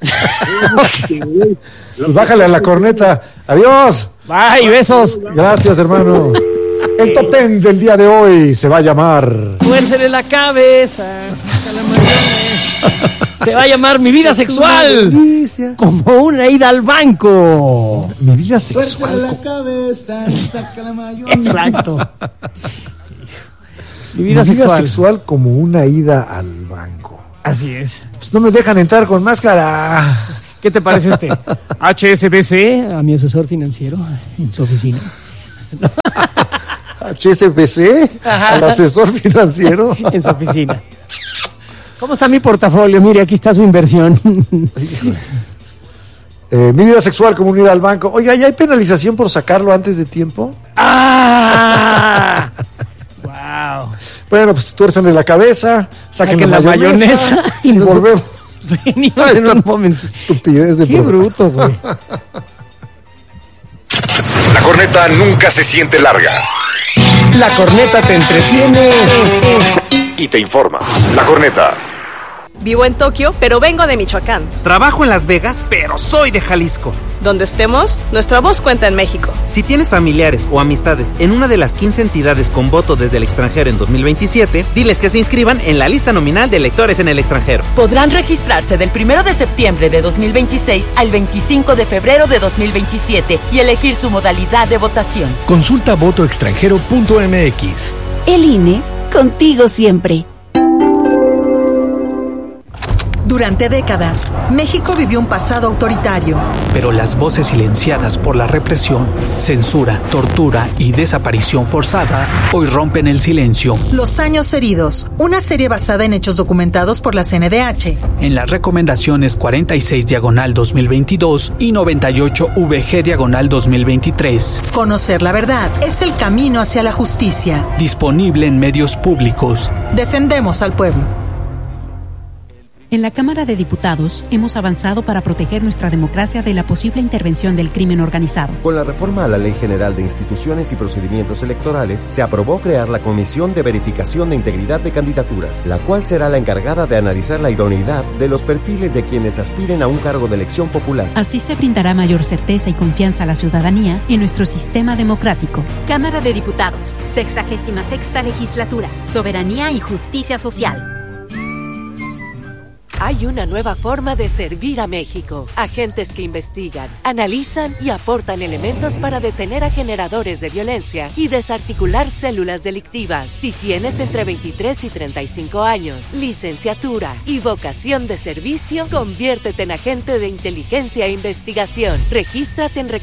D: Pues bájale a la corneta. Adiós.
C: Bye, besos.
D: Gracias, hermano. El top 10 del día de hoy se va a llamar...
C: Fuércele la cabeza, se va a llamar Mi Vida Sexual, como una ida al banco.
D: Mi vida sexual.
G: Fuércele la cabeza, saca la mayonesa.
C: Exacto.
D: Mi vida sexual como una ida al banco.
C: Así es.
D: Pues no me dejan entrar con máscara.
C: ¿Qué te parece HSBC, a mi asesor financiero en su oficina?
D: HSBC, al asesor financiero.
C: En su oficina. ¿Cómo está mi portafolio? Mire, aquí está su inversión.
D: Mi vida sexual como unida al banco. Oiga, ¿ya hay penalización por sacarlo antes de tiempo?
C: ¡Ah! ¡Wow!
D: Bueno, pues tuércenle la cabeza, saquen la mayonesa y volvemos.
C: Venimos en un momento.
D: Estupidez de
C: Qué bruto, güey.
J: La corneta nunca se siente larga.
C: La corneta te entretiene
J: Y te informa. La corneta.
K: Vivo en Tokio, pero vengo de Michoacán.
L: Trabajo en Las Vegas, pero soy de Jalisco.
K: Donde estemos, nuestra voz cuenta en México.
L: Si tienes familiares o amistades en una de las 15 entidades con voto desde el extranjero en 2027, diles que se inscriban en la lista nominal de electores en el extranjero.
M: Podrán registrarse del 1 de septiembre de 2026 al 25 de febrero de 2027 y elegir su modalidad de votación.
N: Consulta votoextranjero.mx.
O: El INE, contigo siempre.
P: Durante décadas, México vivió un pasado autoritario.
N: Pero las voces silenciadas por la represión, censura, tortura y desaparición forzada hoy rompen el silencio.
P: Los años heridos, una serie basada en hechos documentados por la CNDH.
N: En las recomendaciones 46/2022 y 98/VG/2023.
P: Conocer la verdad es el camino hacia la justicia.
N: Disponible en medios públicos.
P: Defendemos al pueblo.
Q: En la Cámara de Diputados hemos avanzado para proteger nuestra democracia de la posible intervención del crimen organizado.
R: Con la reforma a la Ley General de Instituciones y Procedimientos Electorales, se aprobó crear la Comisión de Verificación de Integridad de Candidaturas, la cual será la encargada de analizar la idoneidad de los perfiles de quienes aspiren a un cargo de elección popular.
Q: Así se brindará mayor certeza y confianza a la ciudadanía en nuestro sistema democrático.
S: Cámara de Diputados, 66ª Legislatura, Soberanía y Justicia Social.
T: Hay una nueva forma de servir a México. Agentes que investigan, analizan y aportan elementos para detener a generadores de violencia y desarticular células delictivas. Si tienes entre 23 y 35 años, licenciatura y vocación de servicio, conviértete en agente de inteligencia e investigación. Regístrate en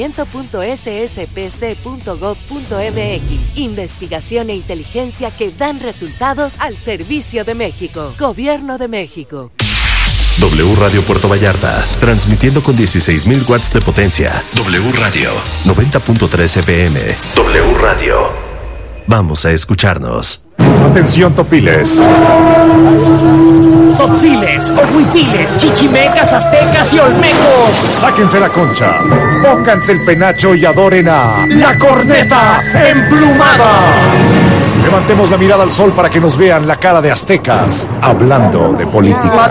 T: reclutamiento.sspc.gov.mx. Investigación e inteligencia que dan resultados al servicio de México. Gobierno de México.
A: W Radio Puerto Vallarta, transmitiendo con 16,000 watts de potencia. W Radio, 90.3 FM. W Radio. Vamos a escucharnos.
J: Atención, topiles.
C: Tzotziles, ohuipiles, chichimecas, aztecas y olmecos.
J: Sáquense la concha, pónganse el penacho y adoren a
C: la corneta emplumada.
J: Levantemos la mirada al sol para que nos vean la cara de aztecas hablando de política.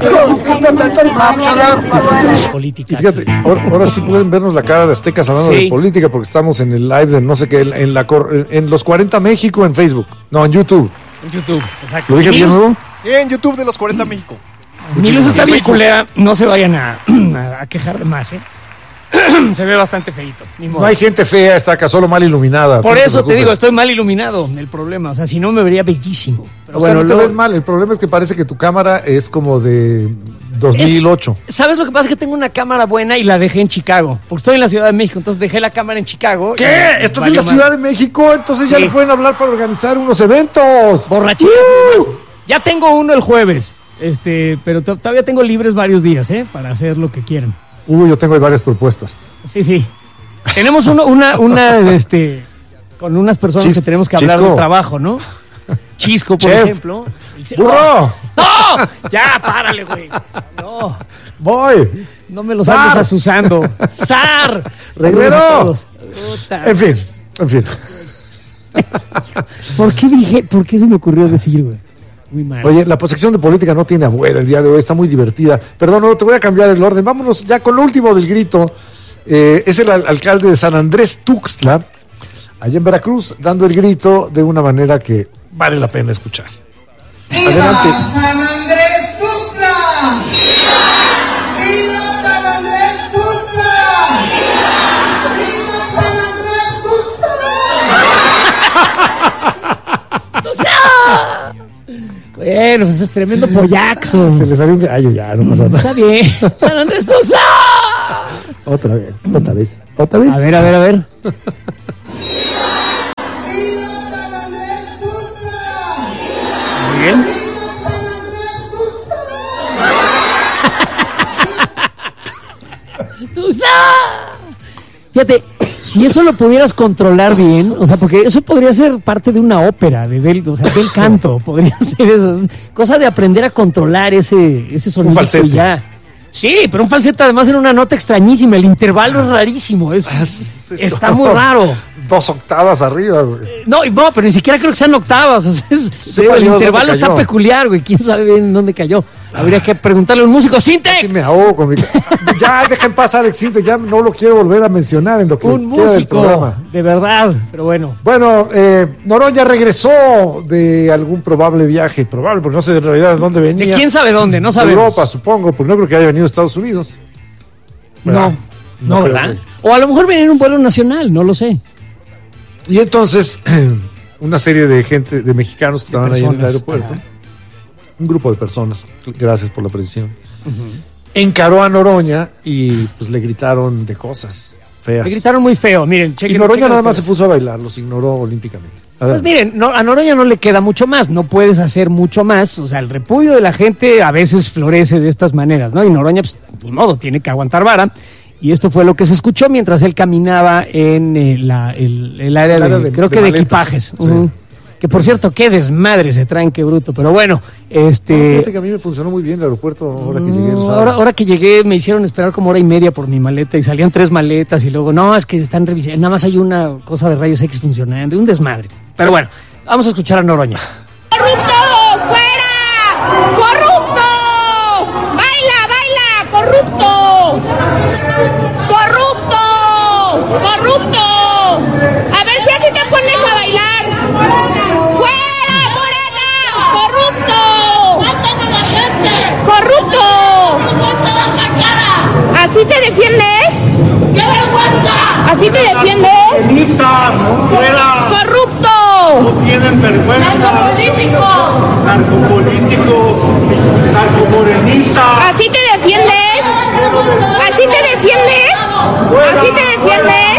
D: Y fíjate, ahora sí pueden vernos la cara de aztecas hablando de política porque estamos en el live de no sé qué, en los 40 México en Facebook. No, en YouTube.
C: En YouTube, exacto.
D: ¿Lo dije bien, ¿no?
U: En YouTube de los 40 México.
C: Mi luz está bien culera, no se vayan a quejar de más, ¿eh? se ve bastante feíto.
D: No hay gente fea, está acá, solo mal iluminada.
C: Por eso te digo, estoy mal iluminado, el problema. O sea, si no me vería bellísimo.
D: Pero bueno, no te ves mal. El problema es que parece que tu cámara es como de 2008.
C: ¿Sabes lo que pasa? Es que tengo una cámara buena y la dejé en Chicago. Porque estoy en la Ciudad de México, entonces dejé la cámara en Chicago.
D: ¿Qué? ¿Estás en la Ciudad de México? Entonces ya le pueden hablar para organizar unos eventos.
C: Borrachitos. Ya tengo uno el jueves. Pero todavía tengo libres varios días, para hacer lo que quieran.
D: Yo tengo varias propuestas.
C: Sí. Tenemos con unas personas que tenemos que hablar del trabajo, ¿no? Chisco, por ejemplo.
D: ¡Burro!
C: ¡No! Ya, párale, güey. No.
D: Voy.
C: No me los andes asusando. ¡Zar!
D: ¡Reguero! En fin.
C: ¿Por qué se me ocurrió decir, güey? Muy mal.
D: Oye, la sección de política no tiene abuela el día de hoy, está muy divertida. Perdón, no, te voy a cambiar el orden. Vámonos ya con lo último del grito. Es el alcalde de San Andrés Tuxtla, allá en Veracruz, dando el grito de una manera que vale la pena escuchar. Adelante.
U: ¡San Andrés Tuxtla! ¡Viva San Andrés Tuxtla! ¡Viva San Andrés
C: Tuxtla! Bueno, pues es tremendo pollaxo.
D: Se le salió un gallo, ya, no pasa nada.
C: Está bien. ¡San Andrés Tuxtla!
D: Otra vez.
C: A ver. Muy bien. ¡Tuxtla! Fíjate, si eso lo pudieras controlar bien, o sea, porque eso podría ser parte de una ópera, del canto, podría ser eso. Cosa de aprender a controlar ese sonido.
D: Un falsete.
C: Ya. Sí, pero un falsete además en una nota extrañísima, el intervalo es rarísimo, está muy raro.
D: 2 octavas arriba, güey.
C: No, pero ni siquiera creo que sean octavas. O sea, el intervalo está peculiar, güey. ¿Quién sabe bien dónde cayó? Habría que preguntarle a un músico. ¡Sintec!
D: Sí, me ahogo con Ya, deja en paz a Alex Sintec. Ya no lo quiero volver a mencionar en lo que
C: un
D: queda
C: músico,
D: del programa.
C: De verdad, pero bueno.
D: Bueno, Noroña regresó de algún probable viaje. Probable, porque no sé en realidad de dónde venía.
C: ¿De quién sabe dónde? No sabemos.
D: Europa, supongo, porque no creo que haya venido a Estados Unidos.
C: No, ¿verdad? O a lo mejor venía en un vuelo nacional, no lo sé.
D: Y entonces, una serie de gente, de mexicanos que estaban ahí en el aeropuerto, un grupo de personas, gracias por la precisión, encaró a Noroña y pues le gritaron de cosas feas.
C: Le gritaron muy feo, miren.
D: Y Noroña nada más se puso a bailar, los ignoró olímpicamente.
C: Pues miren, a Noroña no le queda mucho más, no puedes hacer mucho más, o sea, el repudio de la gente a veces florece de estas maneras, ¿no? Y Noroña, pues, ni modo, tiene que aguantar vara. Y esto fue lo que se escuchó mientras él caminaba en el área de creo que de equipajes. Sí. Que por cierto, qué desmadre se traen, qué bruto. Pero bueno,
D: fíjate que a mí me funcionó muy bien el aeropuerto ahora que llegué.
C: Ahora que llegué me hicieron esperar como 1:30 por mi maleta y salían 3 maletas y luego, no, es que están revisando, nada más hay una cosa de rayos X funcionando, un desmadre. Pero bueno, vamos a escuchar a Noroña.
U: ¡Corrupto! ¡Fuera! ¡Corrupto! ¡Baila! ¡Corrupto! ¡Corrupto! A ver si así te pones a bailar. ¡Fuera, Morena! ¡Corrupto! ¡Matan a la gente! ¡Corrupto! ¿Así te defiendes? ¡Qué vergüenza! ¿Así te defiendes? ¡Fuera! ¡Corrupto! No tienen vergüenza. Narcopolítico, narcomorenista. ¿Así te defiendes? ¿Así te defiendes? ¿Así te defiendes?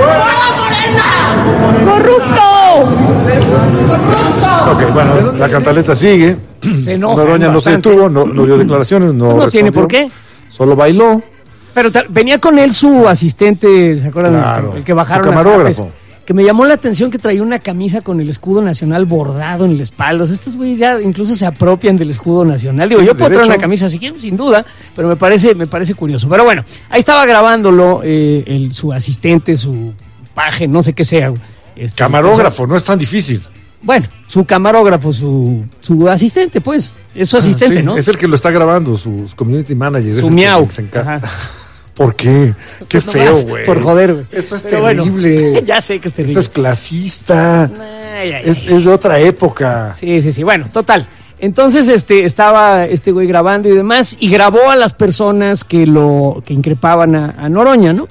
U: ¡Corrupto! ¡Corrupto!
D: Ok, bueno, la cantaleta sigue. Noroña no se detuvo, no dio declaraciones, no
C: tiene por qué.
D: Solo bailó.
C: Pero venía con él su asistente, ¿se acuerdan?
D: Claro,
C: el que bajaron
D: su camarógrafo.
C: Que me llamó la atención que traía una camisa con el escudo nacional bordado en la espalda. O sea, estos güeyes ya incluso se apropian del escudo nacional. Digo, yo puedo traer una camisa si quiero, sin duda, pero me parece curioso. Pero bueno, ahí estaba grabándolo su asistente, su paje, no sé qué sea.
D: Camarógrafo, no es tan difícil.
C: Bueno, su camarógrafo, su asistente, pues. Es su asistente,
D: sí,
C: ¿no?
D: Es el que lo está grabando, su community manager.
C: Su miau.
D: ¿Por qué? Qué feo, güey.
C: Por joder, güey.
D: Eso es terrible.
C: Bueno, ya sé que es terrible.
D: Eso es clasista. Es de otra época.
C: Sí. Bueno, total. Entonces estaba este güey grabando y demás, y grabó a las personas que increpaban a Noroña, ¿no?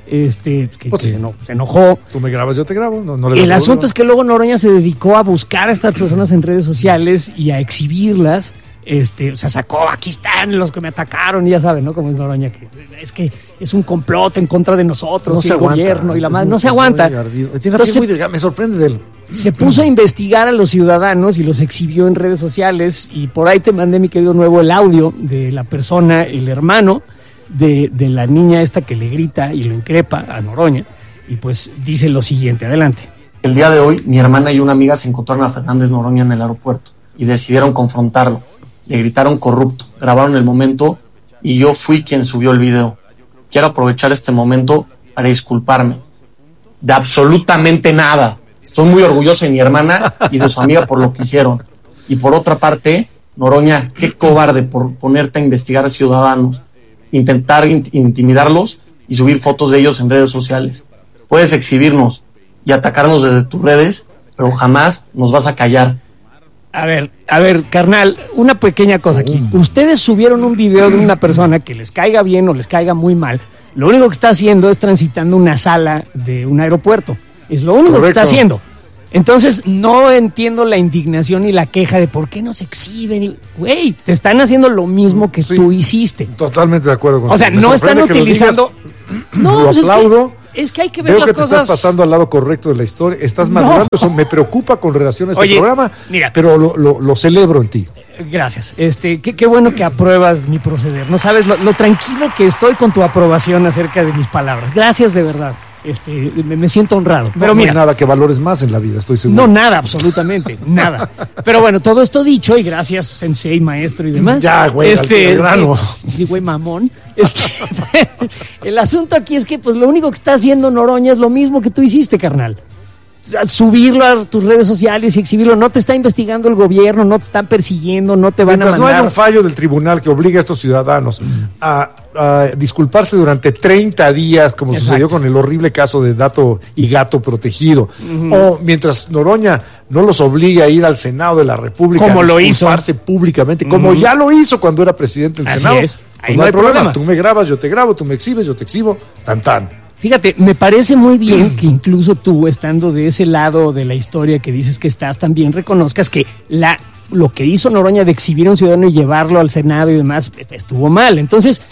C: se enojó.
D: Tú me grabas, yo te grabo.
C: El asunto es que luego Noroña se dedicó a buscar a estas personas en redes sociales y a exhibirlas. Sacó, aquí están los que me atacaron, y ya saben, ¿no? Como es Noroña, que es un complot en contra de nosotros, el gobierno y la madre. No se aguanta.
D: Tiene la piel muy delgada, me sorprende de él.
C: Se puso a investigar a los ciudadanos y los exhibió en redes sociales, y por ahí te mandé, mi querido Nuevo, el audio de la persona, el hermano de la niña esta que le grita y lo increpa a Noroña, y pues dice lo siguiente. Adelante.
B: El día de hoy, mi hermana y una amiga se encontraron a Fernández Noroña en el aeropuerto y decidieron confrontarlo. Le gritaron corrupto, grabaron el momento y yo fui quien subió el video. Quiero aprovechar este momento para disculparme de absolutamente nada. Estoy muy orgulloso de mi hermana y de su amiga por lo que hicieron. Y por otra parte, Noroña, qué cobarde por ponerte a investigar a ciudadanos, intentar intimidarlos y subir fotos de ellos en redes sociales. Puedes exhibirnos y atacarnos desde tus redes, pero jamás nos vas a callar.
C: A ver, carnal, una pequeña cosa aquí. Ustedes subieron un video de una persona que les caiga bien o les caiga muy mal. Lo único que está haciendo es transitando una sala de un aeropuerto. Es lo único que está haciendo. Entonces, no entiendo la indignación y la queja de por qué no se exhiben. Güey, te están haciendo lo mismo que tú hiciste.
D: Totalmente de acuerdo con
C: O sea, no están utilizando...
D: No, lo aplaudo.
C: Es que hay que ver
D: Veo
C: las
D: que
C: cosas.
D: Te estás pasando al lado correcto de la historia. Estás madurando. Eso me preocupa con relación a este programa.
C: Mira,
D: pero lo celebro en ti.
C: Gracias. Qué bueno que apruebas mi proceder. No sabes lo tranquilo que estoy con tu aprobación acerca de mis palabras. Gracias, de verdad. Me siento honrado. Pero mira,
D: no hay nada que valores más en la vida, estoy seguro.
C: No, nada, absolutamente, nada. Pero bueno, todo esto dicho, y gracias, sensei, maestro y demás.
D: Ya, güey, grano.
C: Sí, güey, mamón. El asunto aquí es que, pues, lo único que está haciendo Noroña es lo mismo que tú hiciste, carnal. Subirlo a tus redes sociales y exhibirlo. No te está investigando el gobierno, no te están persiguiendo, no te van a mandar.
D: No hay un fallo del tribunal que obligue a estos ciudadanos a disculparse durante 30 días, como sucedió con el horrible caso de Dato y Gato Protegido, o mientras Noroña no los obliga a ir al Senado de la República
C: como
D: a
C: disculparse
D: públicamente, como ya lo hizo cuando era presidente del Senado.
C: Es.
D: Pues no hay problema. Tú me grabas, yo te grabo, tú me exhibes, yo te exhibo, tan.
C: Fíjate, me parece muy bien que incluso tú, estando de ese lado de la historia que dices que estás, también reconozcas que lo que hizo Noroña de exhibir a un ciudadano y llevarlo al Senado y demás estuvo mal. Entonces,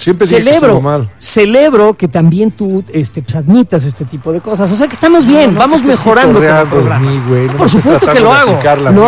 C: celebro que también tú pues, admitas este tipo de cosas. O sea que estamos bien, vamos mejorando. Por supuesto que lo hago.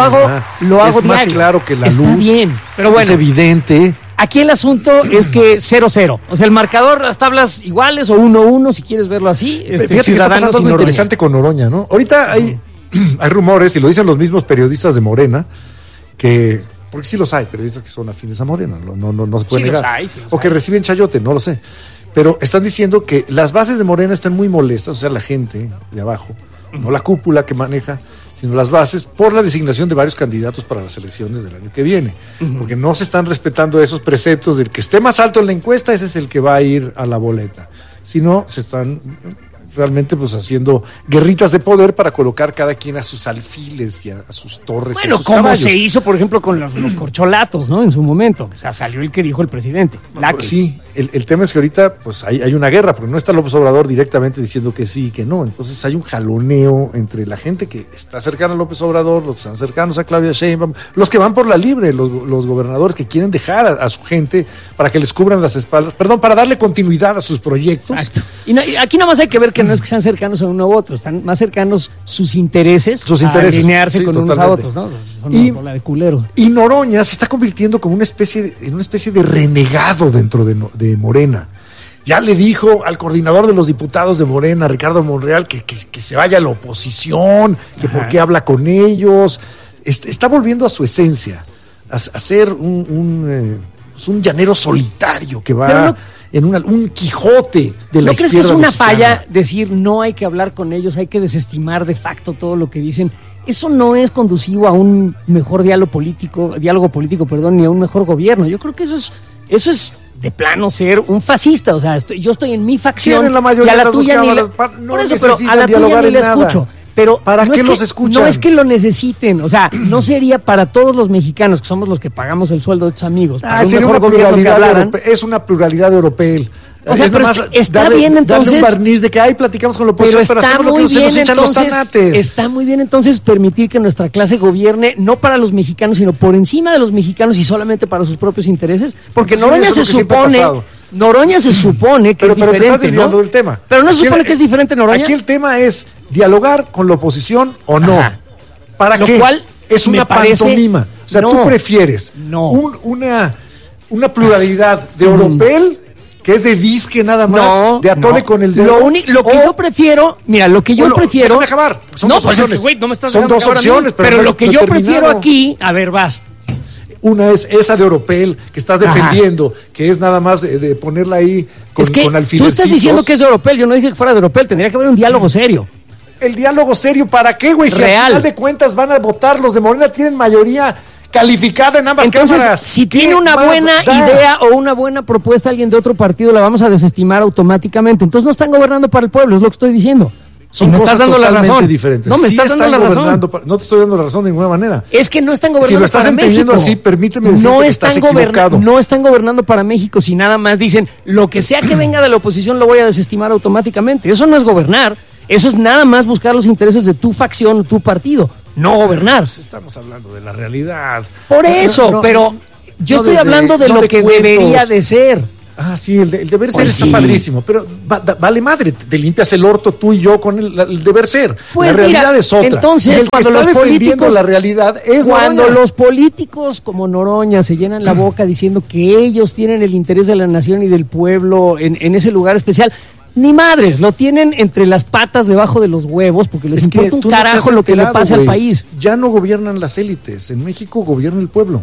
C: Lo hago
D: es más
C: diario.
D: Claro que la
C: Está
D: luz.
C: Bien, pero bueno.
D: Es evidente.
C: Aquí el asunto es que 0-0. O sea, el marcador, las tablas iguales o 1-1, si quieres verlo así.
D: Fíjate que está pasando algo interesante con Noroña, ¿no? Ahorita hay rumores, y lo dicen los mismos periodistas de Morena, que... Porque sí los hay, periodistas que son afines a Morena, no se puede negar. O que reciben chayote, no lo sé. Pero están diciendo que las bases de Morena están muy molestas, o sea, la gente de abajo, no la cúpula que maneja, sino las bases, por la designación de varios candidatos para las elecciones del año que viene. Porque no se están respetando esos preceptos del que esté más alto en la encuesta, ese es el que va a ir a la boleta. Si no, se están realmente pues haciendo guerritas de poder para colocar cada quien a sus alfiles y a sus torres.
C: Bueno,
D: y a sus
C: como
D: caballos.
C: se hizo, por ejemplo, con los corcholatos, ¿no? En su momento. O sea, salió el que dijo el presidente.
D: Sí, el tema es que ahorita pues hay una guerra, porque no está López Obrador directamente diciendo que sí y que no. Entonces hay un jaloneo entre la gente que está cercana a López Obrador, los que están cercanos a Claudia Sheinbaum, los que van por la libre, los gobernadores que quieren dejar a su gente para que les cubran las espaldas, para darle continuidad a sus proyectos.
C: Exacto. Y aquí nada más hay que ver que no es que sean cercanos a uno u otro, están más cercanos sus intereses a alinearse con unos a otros, ¿no? Son una bola de culeros.
D: Y Noroña se está convirtiendo como en una especie de renegado dentro de Morena. Ya le dijo al coordinador de los diputados de Morena, Ricardo Monreal, que se vaya a la oposición, que por qué habla con ellos. Está volviendo a su esencia, a ser un llanero solitario que va en un Quijote de la izquierda.
C: ¿No crees que es una
D: mexicana?
C: falla decir no hay que hablar con ellos, hay que desestimar de facto todo lo que dicen? Eso no es conducivo a un mejor diálogo político, ni a un mejor gobierno. Yo creo que eso es de plano ser un fascista. O sea, yo estoy en mi facción y a la tuya ni la... Por eso, pero a la tuya ni la escucho. Pero
D: ¿para qué los escuchan?
C: No es que lo necesiten, o sea, no sería para todos los mexicanos, que somos los que pagamos el sueldo de estos amigos, para un
D: sería
C: mejor
D: una
C: gobierno que hablaran.
D: Es una pluralidad europea.
C: O sea, pero está bien entonces.
D: Darle un barniz de que ahí platicamos con la oposición, pero hacemos lo que se nos echan los tanates.
C: Está muy bien entonces permitir que nuestra clase gobierne no para los mexicanos, sino por encima de los mexicanos y solamente para sus propios intereses. Porque Noroña se supone que es diferente,
D: te estás desviando del tema.
C: Pero no se supone que es diferente, Noroña.
D: Aquí el tema es dialogar con la oposición o no. Ajá. ¿Para qué?
C: Lo cual
D: es una pantomima. O sea, tú prefieres una pluralidad de Oropel, que es de disque nada más, de atole con el dedo.
C: Lo que yo prefiero,
D: déjame acabar. Son dos opciones.
C: Pues es que, no me estás
D: son dos opciones,
C: pero lo que yo prefiero aquí, a ver, vas.
D: Una es esa de Oropel, que estás defendiendo, que es nada más de ponerla ahí con alfilercitos.
C: Tú estás diciendo que es de Oropel, yo no dije que fuera de Oropel, tendría que haber un diálogo serio.
D: ¿El diálogo serio para qué, güey? Si al final de cuentas van a votar, los de Morena tienen mayoría calificada en ambas cámaras.
C: Si tiene una buena idea o una buena propuesta alguien de otro partido, la vamos a desestimar automáticamente. Entonces no están gobernando para el pueblo, es lo que estoy diciendo.
D: Son cosas totalmente diferentes.
C: No me estás dando la razón.
D: No te estoy dando la razón de ninguna manera.
C: Es que no están gobernando para México. Si lo estás entendiendo
D: así, permíteme decirte que estás equivocado.
C: No están gobernando para México si nada más dicen lo que sea que venga de la oposición lo voy a desestimar automáticamente. Eso no es gobernar. Eso es nada más buscar los intereses de tu facción o tu partido, no gobernar.
D: Estamos hablando de la realidad.
C: Por eso, pero yo estoy hablando de lo que debería de ser.
D: Ah, sí, el deber ser está padrísimo, pero vale madre, te limpias el orto tú y yo con el deber ser.
C: Pues
D: la realidad es otra.
C: Entonces,
D: el
C: cuando
D: que está
C: los
D: defendiendo la realidad es
C: cuando
D: Noroña.
C: Los políticos como Noroña se llenan la boca diciendo que ellos tienen el interés de la nación y del pueblo en ese lugar especial. Ni madres, lo tienen entre las patas debajo de los huevos porque les importa un carajo lo que le pase al país.
D: Ya no gobiernan las élites, en México gobierna el pueblo.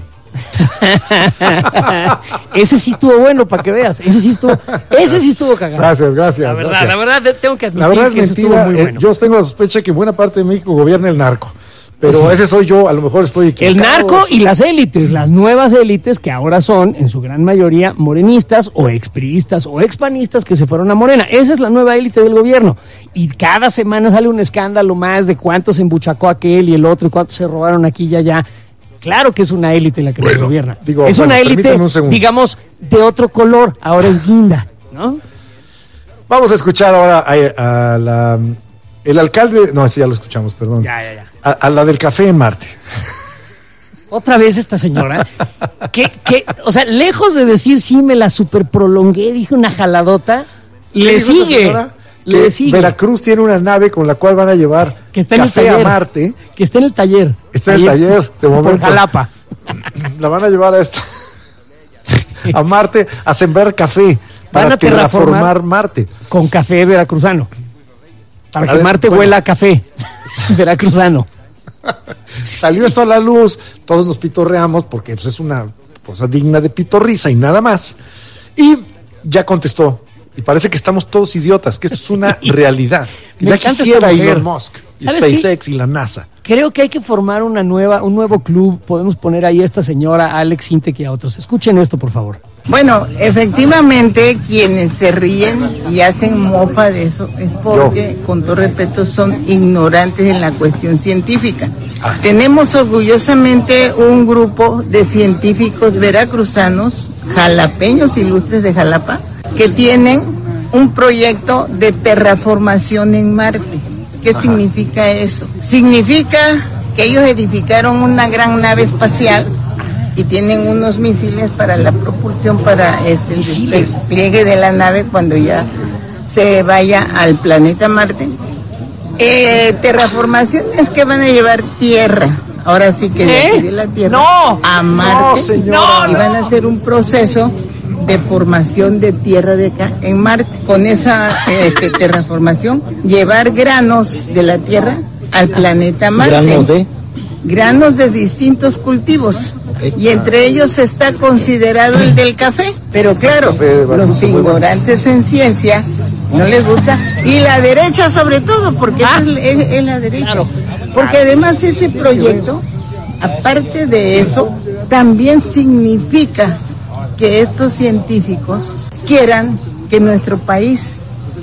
C: Ese sí estuvo bueno para que veas, ese sí estuvo cagado.
D: Gracias.
C: La verdad tengo que admitir
D: la verdad es
C: que
D: mentira,
C: estuvo muy bueno.
D: Yo tengo la sospecha que buena parte de México gobierna el narco. Pero ese soy yo, a lo mejor estoy equivocado.
C: El narco y las élites, las nuevas élites que ahora son, en su gran mayoría, morenistas o expriistas o expanistas que se fueron a Morena. Esa es la nueva élite del gobierno. Y cada semana sale un escándalo más de cuántos embuchacó aquel y el otro y cuántos se robaron aquí y allá. Claro que es una élite la que nos gobierna. Es una élite, digamos, de otro color. Ahora es guinda, ¿no?
D: Vamos a escuchar ahora a el alcalde... No, ese ya lo escuchamos, perdón.
C: Ya.
D: A la del café en Marte.
C: Otra vez esta señora, o sea, lejos de decir sí me la super prolongué, dije una jaladota, le sigue.
D: Veracruz tiene una nave con la cual van a llevar café a Marte.
C: Que está en el taller.
D: Está en el taller, de momento.
C: Por Jalapa.
D: La van a llevar a Marte a sembrar café para terraformar Marte.
C: Con café veracruzano. Para que Marte huela a café veracruzano.
D: Salió esto a la luz, todos nos pitorreamos porque pues, es una cosa digna de pitorrisa y nada más. Y ya contestó. Y parece que estamos todos idiotas, que esto es una realidad. Ya quisiera Elon Musk, y SpaceX y la NASA.
C: Creo que hay que formar un nuevo club. Podemos poner ahí a esta señora, a Alex Sintek y a otros. Escuchen esto, por favor.
F: Bueno, efectivamente, quienes se ríen y hacen mofa de eso es porque, con todo respeto, son ignorantes en la cuestión científica. Tenemos orgullosamente un grupo de científicos veracruzanos, jalapeños ilustres de Jalapa, que tienen un proyecto de terraformación en Marte. ¿Qué significa eso? Significa que ellos edificaron una gran nave espacial y tienen unos misiles para la propulsión para el despliegue de la nave cuando ya se vaya al planeta Marte. Terraformación es que van a llevar tierra, ahora sí que de la tierra a Marte, y van a hacer un proceso de formación de tierra de acá en Marte. Con esa terraformación, llevar granos de la tierra al planeta Marte. Granos de distintos cultivos, y entre ellos está considerado el del café, pero claro, los ignorantes en ciencia no les gusta, y la derecha sobre todo, porque es la derecha, porque además ese proyecto, aparte de eso, también significa que estos científicos quieran que nuestro país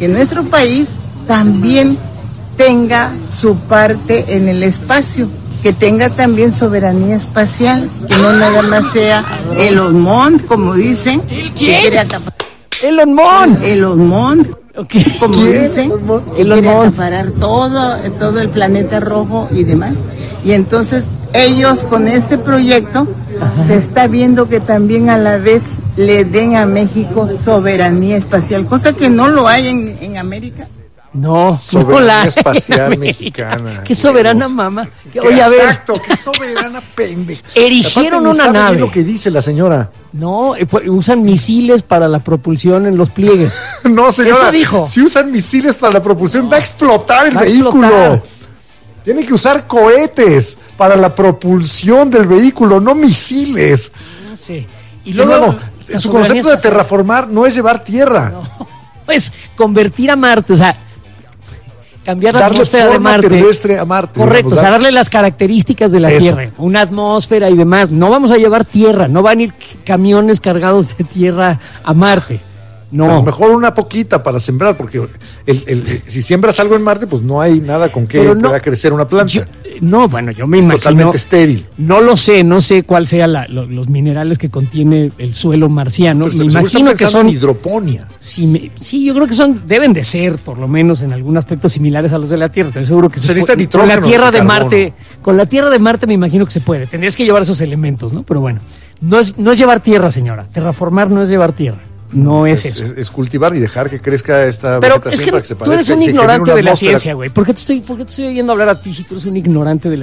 F: también tenga su parte en el espacio, que tenga también soberanía espacial, que no nada más sea Elon Musk, como dicen, que quiere acaparar.
C: Elon Musk.
F: Elon Musk.
C: Okay.
F: Como dicen, que
C: Elon
F: quiere
C: Musk.
F: acaparar todo el planeta rojo y demás. Y entonces ellos con ese proyecto se está viendo que también a la vez le den a México soberanía espacial, cosa que no lo hay en América.
C: No,
D: soberanía espacial mexicana.
C: Qué soberana mamá.
D: Oye, a ver. Exacto, qué soberana pendeja.
C: Erigieron una nave.
D: Lo que dice la señora.
C: No, usan misiles para la propulsión en los pliegues.
D: No, señora.
C: Eso dijo.
D: Si usan misiles para la propulsión, va a explotar el vehículo. Tiene que usar cohetes para la propulsión del vehículo, no misiles.
C: No sé.
D: Y luego su concepto de terraformar no es llevar tierra.
C: No. Pues convertir a Marte, o sea, cambiar la atmósfera de Marte.
D: Terrestre a Marte.
C: Correcto, o sea, darle las características de la Tierra, una atmósfera y demás. No vamos a llevar tierra, no van a ir camiones cargados de tierra a Marte. No.
D: A lo mejor una poquita para sembrar, porque si siembras algo en Marte, pues no hay nada con que pueda crecer una planta.
C: Yo me imagino.
D: Totalmente estéril.
C: No lo sé, no sé cuál sea los minerales que contiene el suelo marciano.
D: Pero
C: me imagino que son
D: hidroponía.
C: Sí, yo creo que deben de ser, por lo menos en algún aspecto similares a los de la Tierra. Estoy seguro que con la Tierra de Marte, con la Tierra de Marte me imagino que se puede. Tendrías que llevar esos elementos, ¿no? Pero bueno, no es llevar tierra, señora. Terraformar no es llevar tierra. No es eso.
D: Es cultivar y dejar que crezca esta
C: Pero
D: vegetación
C: es que
D: para que se
C: tú eres un ignorante de la ciencia, güey. ¿Por qué te estoy oyendo hablar a ti si tú eres un ignorante de la